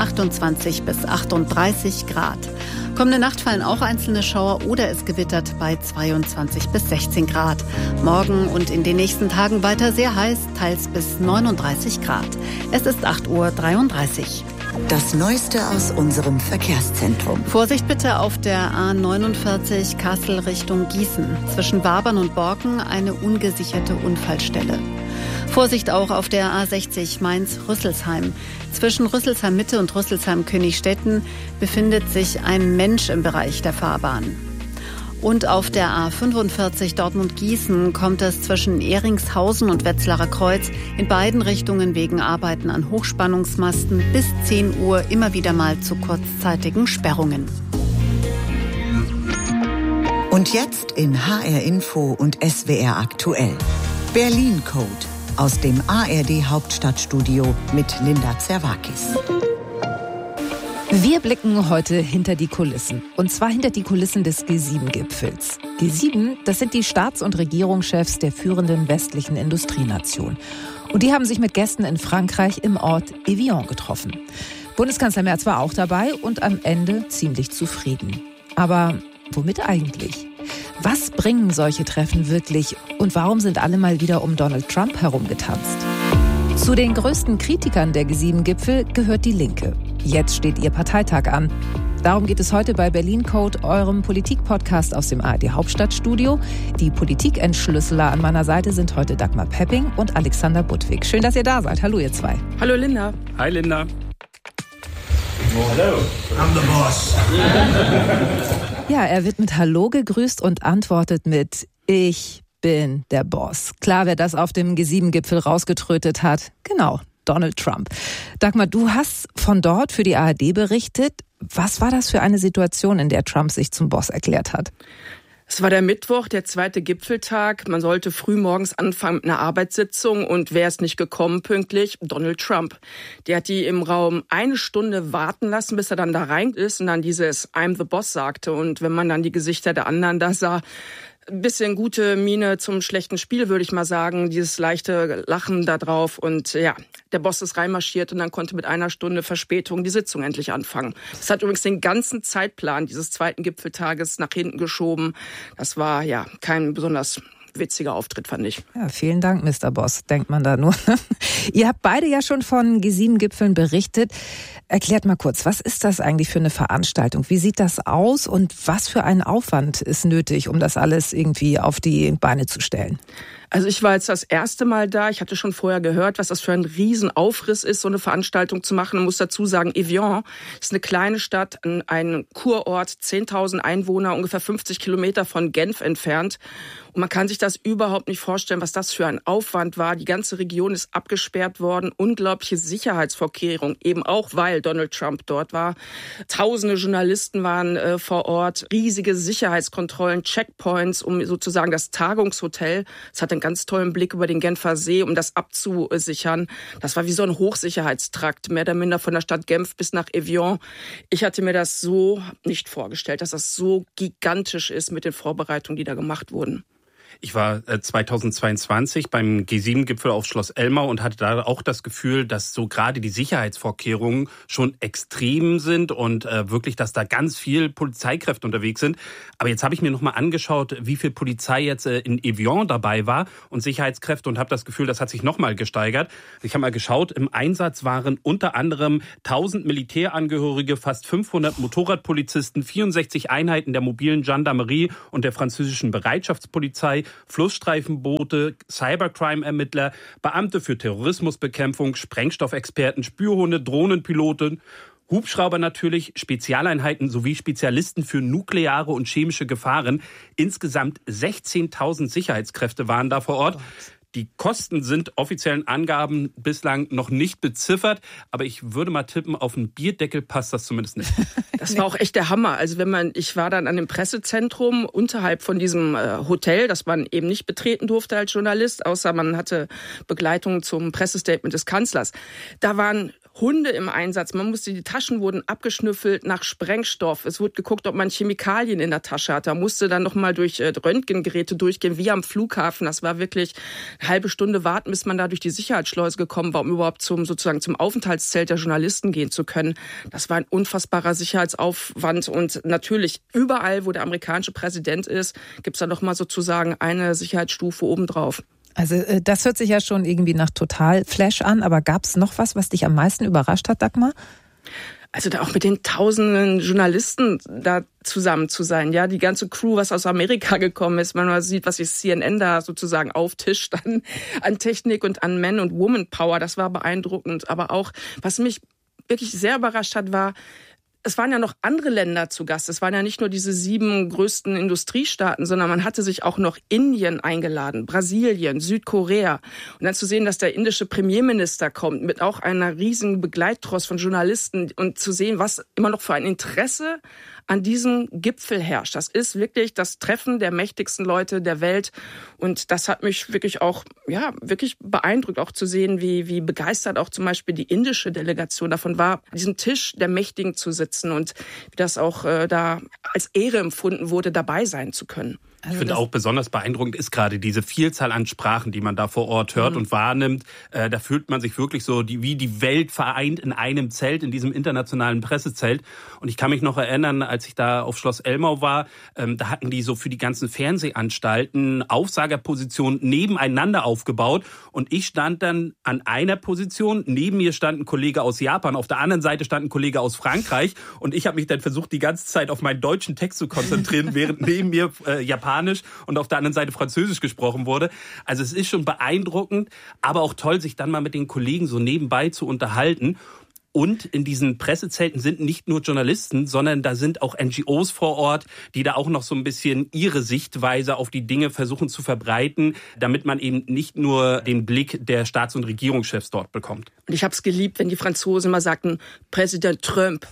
28 bis 38 Grad. Kommende Nacht fallen auch einzelne Schauer oder es gewittert bei 22 bis 16 Grad. Morgen und in den nächsten Tagen weiter sehr heiß, teils bis 39 Grad. Es ist 8:33 Uhr. Das Neueste aus unserem Verkehrszentrum. Vorsicht bitte auf der A49 Kassel Richtung Gießen. Zwischen Wabern und Borken eine ungesicherte Unfallstelle. Vorsicht auch auf der A60 Mainz-Rüsselsheim. Zwischen Rüsselsheim-Mitte und Rüsselsheim-Königstetten befindet sich ein Mensch im Bereich der Fahrbahn. Und auf der A45 Dortmund-Gießen kommt es zwischen Ehringshausen und Wetzlarer Kreuz in beiden Richtungen wegen Arbeiten an Hochspannungsmasten bis 10 Uhr immer wieder mal zu kurzzeitigen Sperrungen. Und jetzt in HR Info und SWR aktuell. Berlin Code aus dem ARD Hauptstadtstudio mit Linda Zerwakis. Wir blicken heute hinter die Kulissen. Und zwar hinter die Kulissen des G7-Gipfels. G7, das sind die Staats- und Regierungschefs der führenden westlichen Industrienationen. Und die haben sich mit Gästen in Frankreich im Ort Evian getroffen. Bundeskanzler Merz war auch dabei und am Ende ziemlich zufrieden. Aber womit eigentlich? Was bringen solche Treffen wirklich? Und warum sind alle mal wieder um Donald Trump herumgetanzt? Zu den größten Kritikern der G7-Gipfel gehört die Linke. Jetzt steht ihr Parteitag an. Darum geht es heute bei Berlin Code, eurem Politik-Podcast aus dem ARD-Hauptstadtstudio. Die Politikentschlüsseler an meiner Seite sind heute Dagmar Pepping und Alexander Budwig. Schön, dass ihr da seid. Hallo, ihr zwei. Hallo, Linda. Hi, Linda. Hallo. I'm the boss. Ja, er wird mit Hallo gegrüßt und antwortet mit Ich bin der Boss. Klar, wer das auf dem G7-Gipfel rausgetrötet hat. Genau, Donald Trump. Dagmar, du hast von dort für die ARD berichtet. Was war das für eine Situation, in der Trump sich zum Boss erklärt hat? Es war der Mittwoch, der zweite Gipfeltag. Man sollte früh morgens anfangen mit einer Arbeitssitzung. Und wer ist nicht gekommen pünktlich? Donald Trump. Der hat die im Raum 1 Stunde warten lassen, bis er dann da rein ist und dann dieses I'm the Boss sagte. Und wenn man dann die Gesichter der anderen da sah, ein bisschen gute Miene zum schlechten Spiel, würde ich mal sagen. Dieses leichte Lachen da drauf. Und ja, der Boss ist reinmarschiert und dann konnte mit 1 Stunde Verspätung die Sitzung endlich anfangen. Das hat übrigens den ganzen Zeitplan dieses zweiten Gipfeltages nach hinten geschoben. Das war ja kein besonders witziger Auftritt, fand ich. Ja, vielen Dank, Mr. Boss, denkt man da nur. Ihr habt beide ja schon von G7-Gipfeln berichtet. Erklärt mal kurz, was ist das eigentlich für eine Veranstaltung? Wie sieht das aus und was für ein Aufwand ist nötig, um das alles irgendwie auf die Beine zu stellen? Also ich war jetzt das erste Mal da. Ich hatte schon vorher gehört, was das für ein Riesenaufriss ist, so eine Veranstaltung zu machen. Ich muss dazu sagen, Evian ist eine kleine Stadt, ein Kurort, 10.000 Einwohner, ungefähr 50 Kilometer von Genf entfernt. Und man kann sich das überhaupt nicht vorstellen, was das für ein Aufwand war. Die ganze Region ist abgesperrt worden. Unglaubliche Sicherheitsvorkehrungen, eben auch, weil Donald Trump dort war. Tausende Journalisten waren vor Ort. Riesige Sicherheitskontrollen, Checkpoints, um sozusagen das Tagungshotel. Es hat einen ganz tollen Blick über den Genfer See, um das abzusichern. Das war wie so ein Hochsicherheitstrakt, mehr oder minder von der Stadt Genf bis nach Evian. Ich hatte mir das so nicht vorgestellt, dass das so gigantisch ist mit den Vorbereitungen, die da gemacht wurden. Ich war 2022 beim G7-Gipfel auf Schloss Elmau und hatte da auch das Gefühl, dass so gerade die Sicherheitsvorkehrungen schon extrem sind und wirklich, dass da ganz viel Polizeikräfte unterwegs sind. Aber jetzt habe ich mir nochmal angeschaut, wie viel Polizei jetzt in Evian dabei war und Sicherheitskräfte und habe das Gefühl, das hat sich nochmal gesteigert. Ich habe mal geschaut, im Einsatz waren unter anderem 1000 Militärangehörige, fast 500 Motorradpolizisten, 64 Einheiten der mobilen Gendarmerie und der französischen Bereitschaftspolizei, Flussstreifenboote, Cybercrime-Ermittler, Beamte für Terrorismusbekämpfung, Sprengstoffexperten, Spürhunde, Drohnenpiloten, Hubschrauber natürlich, Spezialeinheiten sowie Spezialisten für nukleare und chemische Gefahren. Insgesamt 16.000 Sicherheitskräfte waren da vor Ort. Die Kosten sind offiziellen Angaben bislang noch nicht beziffert, aber ich würde mal tippen, auf einen Bierdeckel passt das zumindest nicht. Das war auch echt der Hammer. Also ich war dann an dem Pressezentrum unterhalb von diesem Hotel, das man eben nicht betreten durfte als Journalist, außer man hatte Begleitung zum Pressestatement des Kanzlers. Da waren Hunde im Einsatz. Die Taschen wurden abgeschnüffelt nach Sprengstoff. Es wurde geguckt, ob man Chemikalien in der Tasche hat. Da musste dann nochmal durch Röntgengeräte durchgehen, wie am Flughafen. Das war wirklich eine halbe Stunde warten, bis man da durch die Sicherheitsschleuse gekommen war, um überhaupt zum Aufenthaltszelt der Journalisten gehen zu können. Das war ein unfassbarer Sicherheitsaufwand. Und natürlich überall, wo der amerikanische Präsident ist, gibt es dann nochmal sozusagen eine Sicherheitsstufe obendrauf. Also das hört sich ja schon irgendwie nach total Flash an, aber gab es noch was dich am meisten überrascht hat, Dagmar? Also da auch mit den tausenden Journalisten da zusammen zu sein, ja, die ganze Crew, was aus Amerika gekommen ist, man sieht, was sich CNN da sozusagen auftischt an Technik und an Man- und Woman-Power, das war beeindruckend. Aber auch, was mich wirklich sehr überrascht hat, war, es waren ja noch andere Länder zu Gast. Es waren ja nicht nur diese 7 größten Industriestaaten, sondern man hatte sich auch noch Indien eingeladen, Brasilien, Südkorea. Und dann zu sehen, dass der indische Premierminister kommt mit auch einer riesigen Begleittross von Journalisten und zu sehen, was immer noch für ein Interesse an diesem Gipfel herrscht. Das ist wirklich das Treffen der mächtigsten Leute der Welt. Und das hat mich wirklich auch, wirklich beeindruckt, auch zu sehen, wie begeistert auch zum Beispiel die indische Delegation davon war, an diesem Tisch der Mächtigen zu sitzen und wie das auch da als Ehre empfunden wurde, dabei sein zu können. Ich finde auch besonders beeindruckend ist gerade diese Vielzahl an Sprachen, die man da vor Ort hört und wahrnimmt. Da fühlt man sich wirklich so wie die Welt vereint in einem Zelt, in diesem internationalen Pressezelt. Und ich kann mich noch erinnern, als ich da auf Schloss Elmau war, da hatten die so für die ganzen Fernsehanstalten Aufsagerpositionen nebeneinander aufgebaut. Und ich stand dann an einer Position, neben mir stand ein Kollege aus Japan, auf der anderen Seite stand ein Kollege aus Frankreich. Und ich habe mich dann versucht, die ganze Zeit auf meinen deutschen Text zu konzentrieren, während neben mir Japanisch und auf der anderen Seite Französisch gesprochen wurde. Also es ist schon beeindruckend, aber auch toll, sich dann mal mit den Kollegen so nebenbei zu unterhalten. Und in diesen Pressezelten sind nicht nur Journalisten, sondern da sind auch NGOs vor Ort, die da auch noch so ein bisschen ihre Sichtweise auf die Dinge versuchen zu verbreiten, damit man eben nicht nur den Blick der Staats- und Regierungschefs dort bekommt. Und ich habe es geliebt, wenn die Franzosen immer sagten, Präsident Trump.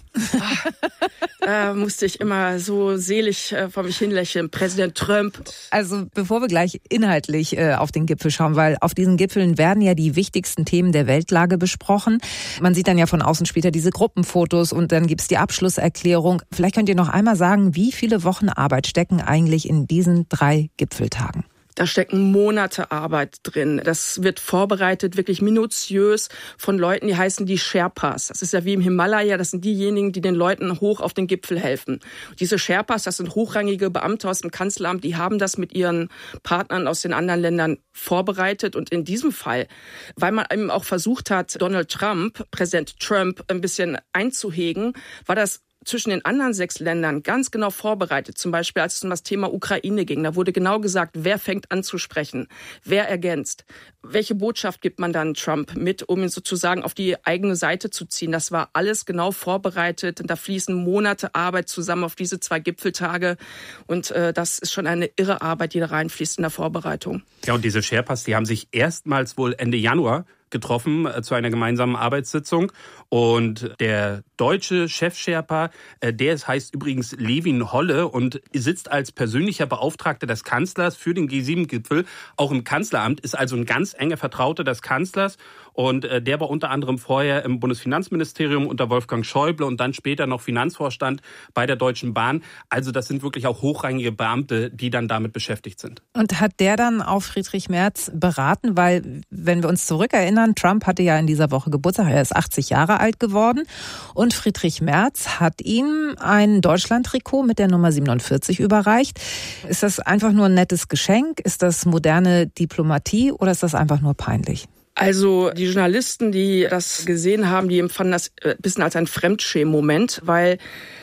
Da musste ich immer so selig vor mich hinlächeln. Präsident Trump. Also bevor wir gleich inhaltlich auf den Gipfel schauen, weil auf diesen Gipfeln werden ja die wichtigsten Themen der Weltlage besprochen. Man sieht dann ja von außen später diese Gruppenfotos und dann gibt's die Abschlusserklärung. Vielleicht könnt ihr noch einmal sagen, wie viele Wochen Arbeit stecken eigentlich in diesen 3 Gipfeltagen? Da stecken Monate Arbeit drin. Das wird vorbereitet, wirklich minutiös von Leuten, die heißen die Sherpas. Das ist ja wie im Himalaya, das sind diejenigen, die den Leuten hoch auf den Gipfel helfen. Diese Sherpas, das sind hochrangige Beamte aus dem Kanzleramt, die haben das mit ihren Partnern aus den anderen Ländern vorbereitet. Und in diesem Fall, weil man eben auch versucht hat, Präsident Trump, ein bisschen einzuhegen, war das zwischen den anderen 6 Ländern ganz genau vorbereitet. Zum Beispiel, als es um das Thema Ukraine ging. Da wurde genau gesagt, wer fängt an zu sprechen, wer ergänzt. Welche Botschaft gibt man dann Trump mit, um ihn sozusagen auf die eigene Seite zu ziehen? Das war alles genau vorbereitet. Und da fließen Monate Arbeit zusammen auf diese 2 Gipfeltage. Und das ist schon eine irre Arbeit, die da reinfließt in der Vorbereitung. Ja, und diese Sherpas, die haben sich erstmals wohl Ende Januar getroffen zu einer gemeinsamen Arbeitssitzung. Und der deutsche Chef-Sherpa, der heißt übrigens Levin Holle und sitzt als persönlicher Beauftragter des Kanzlers für den G7-Gipfel, auch im Kanzleramt, ist also ein ganz enger Vertrauter des Kanzlers. Und der war unter anderem vorher im Bundesfinanzministerium unter Wolfgang Schäuble und dann später noch Finanzvorstand bei der Deutschen Bahn. Also das sind wirklich auch hochrangige Beamte, die dann damit beschäftigt sind. Und hat der dann auch Friedrich Merz beraten? Weil, wenn wir uns zurückerinnern, Trump hatte ja in dieser Woche Geburtstag, er ist 80 Jahre alt geworden. Und Friedrich Merz hat ihm ein Deutschland-Trikot mit der Nummer 47 überreicht. Ist das einfach nur ein nettes Geschenk? Ist das moderne Diplomatie oder ist das einfach nur peinlich? Also die Journalisten, die das gesehen haben, die empfanden das ein bisschen als ein Fremdschämen-Moment, weil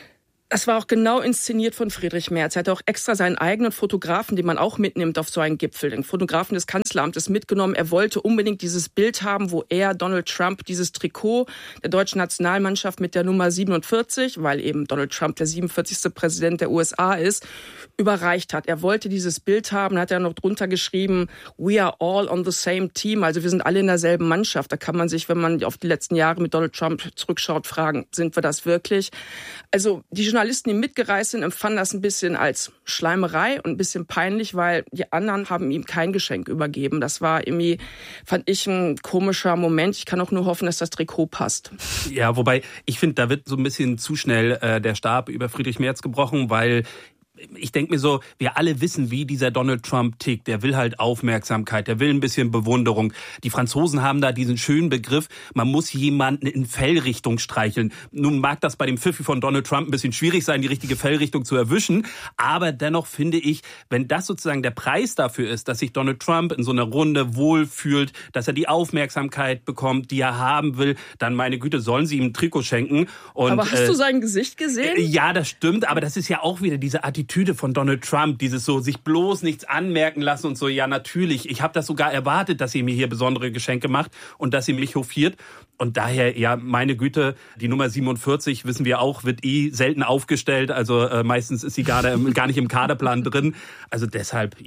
das war auch genau inszeniert von Friedrich Merz. Er hat auch extra seinen eigenen Fotografen, den man auch mitnimmt auf so einen Gipfel, den Fotografen des Kanzleramtes mitgenommen. Er wollte unbedingt dieses Bild haben, wo er, Donald Trump, dieses Trikot der deutschen Nationalmannschaft mit der Nummer 47, weil eben Donald Trump der 47. Präsident der USA ist, überreicht hat. Er wollte dieses Bild haben, hat er noch drunter geschrieben, we are all on the same team, also wir sind alle in derselben Mannschaft. Da kann man sich, wenn man auf die letzten Jahre mit Donald Trump zurückschaut, fragen, sind wir das wirklich? Also die Journalisten, die mitgereist sind, empfanden das ein bisschen als Schleimerei und ein bisschen peinlich, weil die anderen haben ihm kein Geschenk übergeben. Das war irgendwie, fand ich, ein komischer Moment. Ich kann auch nur hoffen, dass das Trikot passt. Ja, wobei ich finde, da wird so ein bisschen zu schnell der Stab über Friedrich Merz gebrochen, weil ich denke mir so, wir alle wissen, wie dieser Donald Trump tickt. Der will halt Aufmerksamkeit, der will ein bisschen Bewunderung. Die Franzosen haben da diesen schönen Begriff, man muss jemanden in Fellrichtung streicheln. Nun mag das bei dem Pfiffi von Donald Trump ein bisschen schwierig sein, die richtige Fellrichtung zu erwischen. Aber dennoch finde ich, wenn das sozusagen der Preis dafür ist, dass sich Donald Trump in so einer Runde wohlfühlt, dass er die Aufmerksamkeit bekommt, die er haben will, dann meine Güte, sollen sie ihm ein Trikot schenken. Und, aber hast du sein Gesicht gesehen? Ja, das stimmt, aber das ist ja auch wieder diese Attitüde von Donald Trump, dieses so, sich bloß nichts anmerken lassen und so, ja natürlich, ich habe das sogar erwartet, dass ihr mir hier besondere Geschenke macht und dass ihr mich hofiert. Und daher, ja, meine Güte, die Nummer 47, wissen wir auch, wird selten aufgestellt, also meistens ist sie gar nicht im Kaderplan drin. Also deshalb, ja,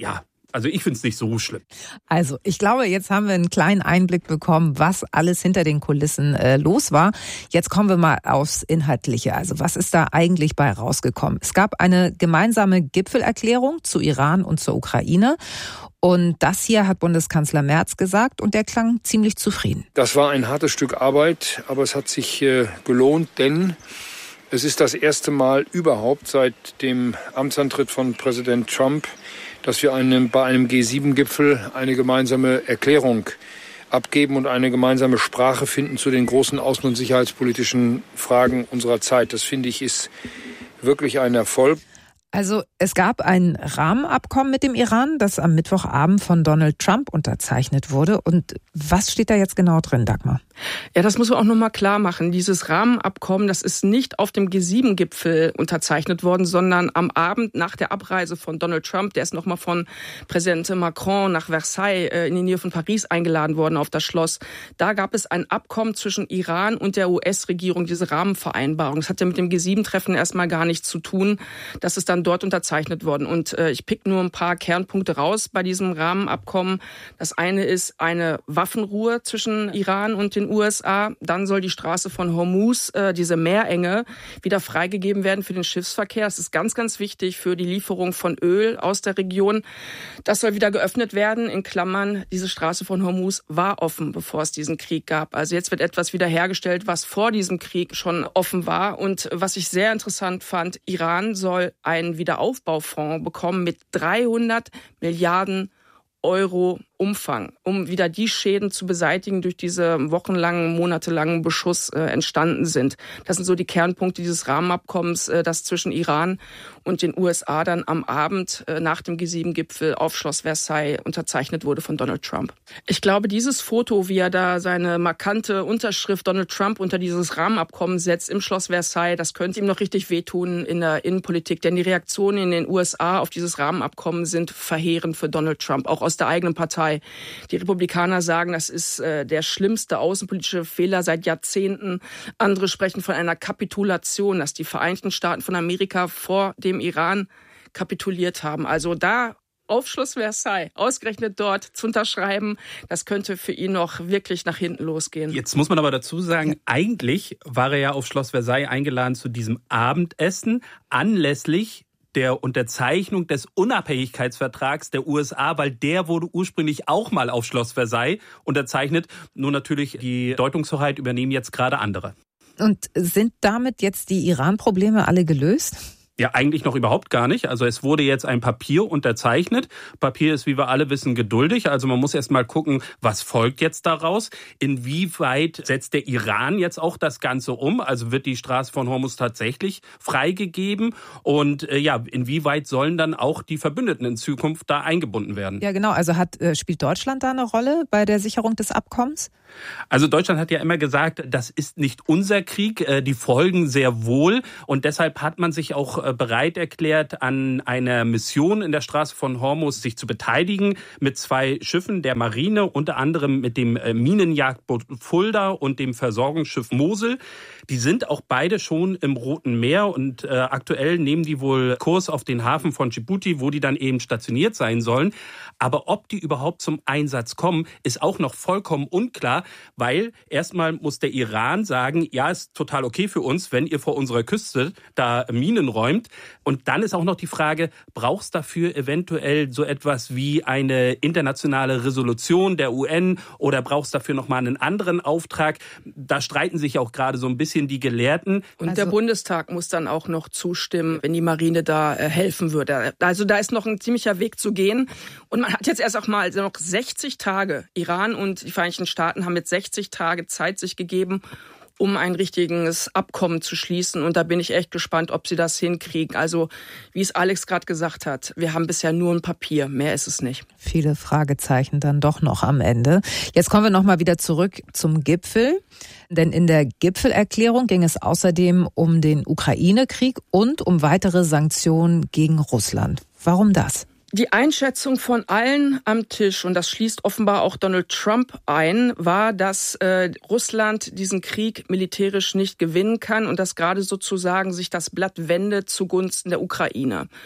Also ich finde es nicht so schlimm. Also ich glaube, jetzt haben wir einen kleinen Einblick bekommen, was alles hinter den Kulissen los war. Jetzt kommen wir mal aufs Inhaltliche. Also was ist da eigentlich bei rausgekommen? Es gab eine gemeinsame Gipfelerklärung zu Iran und zur Ukraine. Und das hier hat Bundeskanzler Merz gesagt und der klang ziemlich zufrieden. Das war ein hartes Stück Arbeit, aber es hat sich gelohnt, denn es ist das erste Mal überhaupt seit dem Amtsantritt von Präsident Trump, dass wir bei einem G7-Gipfel eine gemeinsame Erklärung abgeben und eine gemeinsame Sprache finden zu den großen außen- und sicherheitspolitischen Fragen unserer Zeit. Das, finde ich, ist wirklich ein Erfolg. Also es gab ein Rahmenabkommen mit dem Iran, das am Mittwochabend von Donald Trump unterzeichnet wurde. Und was steht da jetzt genau drin, Dagmar? Ja, das muss man auch nochmal klar machen. Dieses Rahmenabkommen, das ist nicht auf dem G7-Gipfel unterzeichnet worden, sondern am Abend nach der Abreise von Donald Trump. Der ist nochmal von Präsident Macron nach Versailles in die Nähe von Paris eingeladen worden auf das Schloss. Da gab es ein Abkommen zwischen Iran und der US-Regierung, diese Rahmenvereinbarung. Das hat ja mit dem G7-Treffen erstmal gar nichts zu tun. Das ist dann dort unterzeichnet worden. Und ich pick nur ein paar Kernpunkte raus bei diesem Rahmenabkommen. Das eine ist eine Waffenruhe zwischen Iran und den USA. Dann soll die Straße von Hormuz, diese Meerenge, wieder freigegeben werden für den Schiffsverkehr. Das ist ganz, ganz wichtig für die Lieferung von Öl aus der Region. Das soll wieder geöffnet werden. In Klammern, diese Straße von Hormuz war offen, bevor es diesen Krieg gab. Also jetzt wird etwas wiederhergestellt, was vor diesem Krieg schon offen war. Und was ich sehr interessant fand, Iran soll einen Wiederaufbaufonds bekommen mit 300 Milliarden Euro Umfang, um wieder die Schäden zu beseitigen, durch diese wochenlangen, monatelangen Beschuss entstanden sind. Das sind so die Kernpunkte dieses Rahmenabkommens, das zwischen Iran und den USA dann am Abend nach dem G7-Gipfel auf Schloss Versailles unterzeichnet wurde von Donald Trump. Ich glaube, dieses Foto, wie er da seine markante Unterschrift Donald Trump unter dieses Rahmenabkommen setzt im Schloss Versailles, das könnte ihm noch richtig wehtun in der Innenpolitik. Denn die Reaktionen in den USA auf dieses Rahmenabkommen sind verheerend für Donald Trump, auch aus der eigenen Partei. Die Republikaner sagen, das ist der schlimmste außenpolitische Fehler seit Jahrzehnten. Andere sprechen von einer Kapitulation, dass die Vereinigten Staaten von Amerika vor dem Iran kapituliert haben. Also da auf Schloss Versailles, ausgerechnet dort zu unterschreiben, das könnte für ihn noch wirklich nach hinten losgehen. Jetzt muss man aber dazu sagen, eigentlich war er ja auf Schloss Versailles eingeladen zu diesem Abendessen anlässlich der Unterzeichnung des Unabhängigkeitsvertrags der USA, weil der wurde ursprünglich auch mal auf Schloss Versailles unterzeichnet. Nur natürlich die Deutungshoheit übernehmen jetzt gerade andere. Und sind damit jetzt die Iran-Probleme alle gelöst? Ja, eigentlich noch überhaupt gar nicht. Also es wurde jetzt ein Papier unterzeichnet. Papier ist, wie wir alle wissen, geduldig. Also man muss erst mal gucken, was folgt jetzt daraus. Inwieweit setzt der Iran jetzt auch das Ganze um? Also wird die Straße von Hormuz tatsächlich freigegeben? Und inwieweit sollen dann auch die Verbündeten in Zukunft da eingebunden werden? Ja, genau. Also spielt Deutschland da eine Rolle bei der Sicherung des Abkommens? Also Deutschland hat ja immer gesagt, das ist nicht unser Krieg, die Folgen sehr wohl. Und deshalb hat man sich auch bereit erklärt, an einer Mission in der Straße von Hormuz sich zu beteiligen mit 2 Schiffen der Marine, unter anderem mit dem Minenjagdboot Fulda und dem Versorgungsschiff Mosel. Die sind auch beide schon im Roten Meer und aktuell nehmen die wohl Kurs auf den Hafen von Djibouti, wo die dann eben stationiert sein sollen. Aber ob die überhaupt zum Einsatz kommen, ist auch noch vollkommen unklar, weil erstmal muss der Iran sagen, ja, ist total okay für uns, wenn ihr vor unserer Küste da Minen räumt. Und dann ist auch noch die Frage, braucht es dafür eventuell so etwas wie eine internationale Resolution der UN oder braucht es dafür nochmal einen anderen Auftrag? Da streiten sich auch gerade so ein bisschen die Gelehrten. Und der Bundestag muss dann auch noch zustimmen, wenn die Marine da helfen würde. Also da ist noch ein ziemlicher Weg zu gehen. Und man hat jetzt erst auch mal noch 60 Tage. Iran und die Vereinigten Staaten haben jetzt 60 Tage Zeit sich gegeben, um ein richtiges Abkommen zu schließen. Und da bin ich echt gespannt, ob sie das hinkriegen. Also, wie es Alex gerade gesagt hat, wir haben bisher nur ein Papier, mehr ist es nicht. Viele Fragezeichen dann doch noch am Ende. Jetzt kommen wir nochmal wieder zurück zum Gipfel. Denn in der Gipfelerklärung ging es außerdem um den Ukraine-Krieg und um weitere Sanktionen gegen Russland. Warum das? Die Einschätzung von allen am Tisch, und das schließt offenbar auch Donald Trump ein, war, dass Russland diesen Krieg militärisch nicht gewinnen kann und dass gerade sozusagen sich das Blatt wendet zugunsten der Ukraine.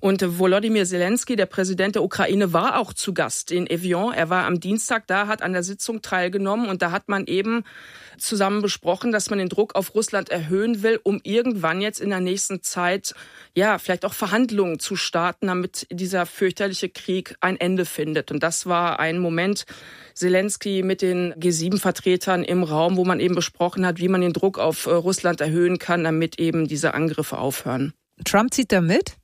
Und Volodymyr Zelensky, der Präsident der Ukraine, war auch zu Gast in Evian. Er war am Dienstag da, hat an der Sitzung teilgenommen und da hat man eben zusammen besprochen, dass man den Druck auf Russland erhöhen will, um irgendwann jetzt in der nächsten Zeit vielleicht auch Verhandlungen zu starten, damit dieser fürchterliche Krieg ein Ende findet. Und das war ein Moment, Zelensky mit den G7-Vertretern im Raum, wo man eben besprochen hat, wie man den Druck auf Russland erhöhen kann, damit eben diese Angriffe aufhören. Trump zieht da mit?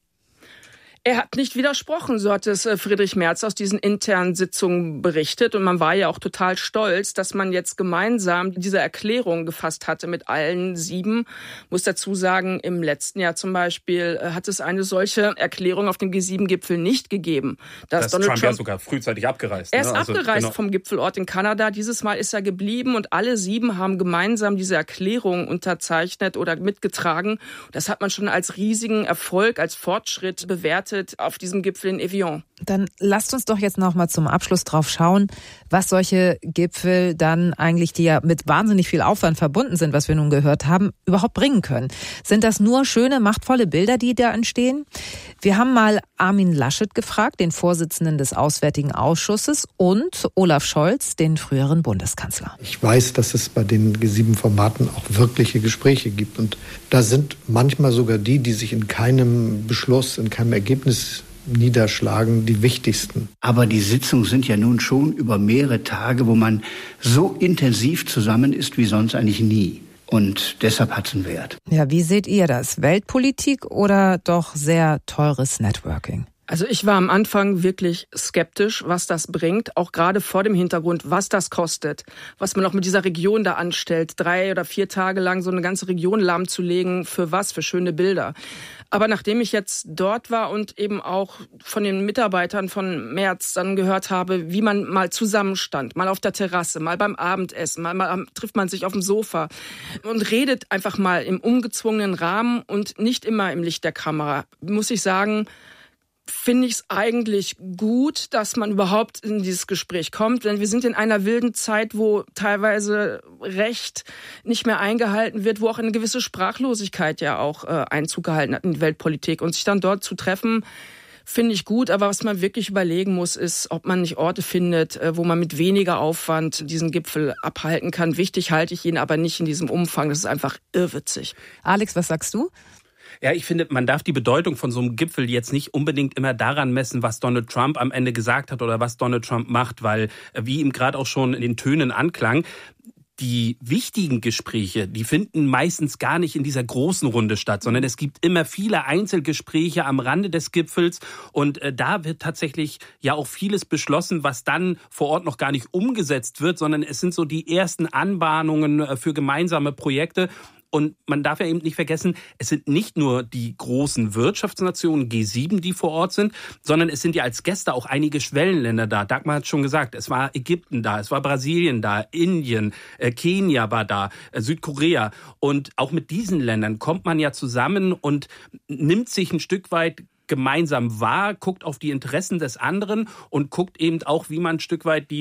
Er hat nicht widersprochen, so hat es Friedrich Merz aus diesen internen Sitzungen berichtet. Und man war ja auch total stolz, dass man jetzt gemeinsam diese Erklärung gefasst hatte mit allen 7. Muss dazu sagen, im letzten Jahr zum Beispiel hat es eine solche Erklärung auf dem G7-Gipfel nicht gegeben. Dass Donald Trump ja sogar frühzeitig abgereist. Er ist abgereist vom Gipfelort in Kanada. Dieses Mal ist er geblieben und alle 7 haben gemeinsam diese Erklärung unterzeichnet oder mitgetragen. Das hat man schon als riesigen Erfolg, als Fortschritt bewertet auf diesem Gipfel in Evian. Dann lasst uns doch jetzt noch mal zum Abschluss drauf schauen, was solche Gipfel dann eigentlich, die ja mit wahnsinnig viel Aufwand verbunden sind, was wir nun gehört haben, überhaupt bringen können. Sind das nur schöne, machtvolle Bilder, die da entstehen? Wir haben mal Armin Laschet gefragt, den Vorsitzenden des Auswärtigen Ausschusses, und Olaf Scholz, den früheren Bundeskanzler. Ich weiß, dass es bei den G7-Formaten auch wirkliche Gespräche gibt. Und da sind manchmal sogar die sich in keinem Beschluss, in keinem Ergebnis niederschlagen, die wichtigsten. Aber die Sitzungen sind ja nun schon über mehrere Tage, wo man so intensiv zusammen ist wie sonst eigentlich nie. Und deshalb hat es einen Wert. Ja, wie seht ihr das? Weltpolitik oder doch sehr teures Networking? Also ich war am Anfang wirklich skeptisch, was das bringt, auch gerade vor dem Hintergrund, was das kostet, was man auch mit dieser Region da anstellt, 3 oder 4 Tage lang so eine ganze Region lahmzulegen, für was, für schöne Bilder. Aber nachdem ich jetzt dort war und eben auch von den Mitarbeitern von Merz dann gehört habe, wie man mal zusammenstand, mal auf der Terrasse, mal beim Abendessen, mal trifft man sich auf dem Sofa und redet einfach mal im ungezwungenen Rahmen und nicht immer im Licht der Kamera, muss ich sagen, finde ich es eigentlich gut, dass man überhaupt in dieses Gespräch kommt. Denn wir sind in einer wilden Zeit, wo teilweise Recht nicht mehr eingehalten wird, wo auch eine gewisse Sprachlosigkeit ja auch Einzug gehalten hat in die Weltpolitik. Und sich dann dort zu treffen, finde ich gut. Aber was man wirklich überlegen muss, ist, ob man nicht Orte findet, wo man mit weniger Aufwand diesen Gipfel abhalten kann. Wichtig halte ich ihn aber nicht in diesem Umfang. Das ist einfach irrwitzig. Alex, was sagst du? Ja, ich finde, man darf die Bedeutung von so einem Gipfel jetzt nicht unbedingt immer daran messen, was Donald Trump am Ende gesagt hat oder was Donald Trump macht, weil, wie ihm gerade auch schon in den Tönen anklang, die wichtigen Gespräche, die finden meistens gar nicht in dieser großen Runde statt, sondern es gibt immer viele Einzelgespräche am Rande des Gipfels und da wird tatsächlich ja auch vieles beschlossen, was dann vor Ort noch gar nicht umgesetzt wird, sondern es sind so die ersten Anbahnungen für gemeinsame Projekte. Und man darf ja eben nicht vergessen, es sind nicht nur die großen Wirtschaftsnationen G7, die vor Ort sind, sondern es sind ja als Gäste auch einige Schwellenländer da. Dagmar hat schon gesagt, es war Ägypten da, es war Brasilien da, Indien, Kenia war da, Südkorea. Und auch mit diesen Ländern kommt man ja zusammen und nimmt sich ein Stück weit gemeinsam wahr, guckt auf die Interessen des anderen und guckt eben auch, wie man ein Stück weit die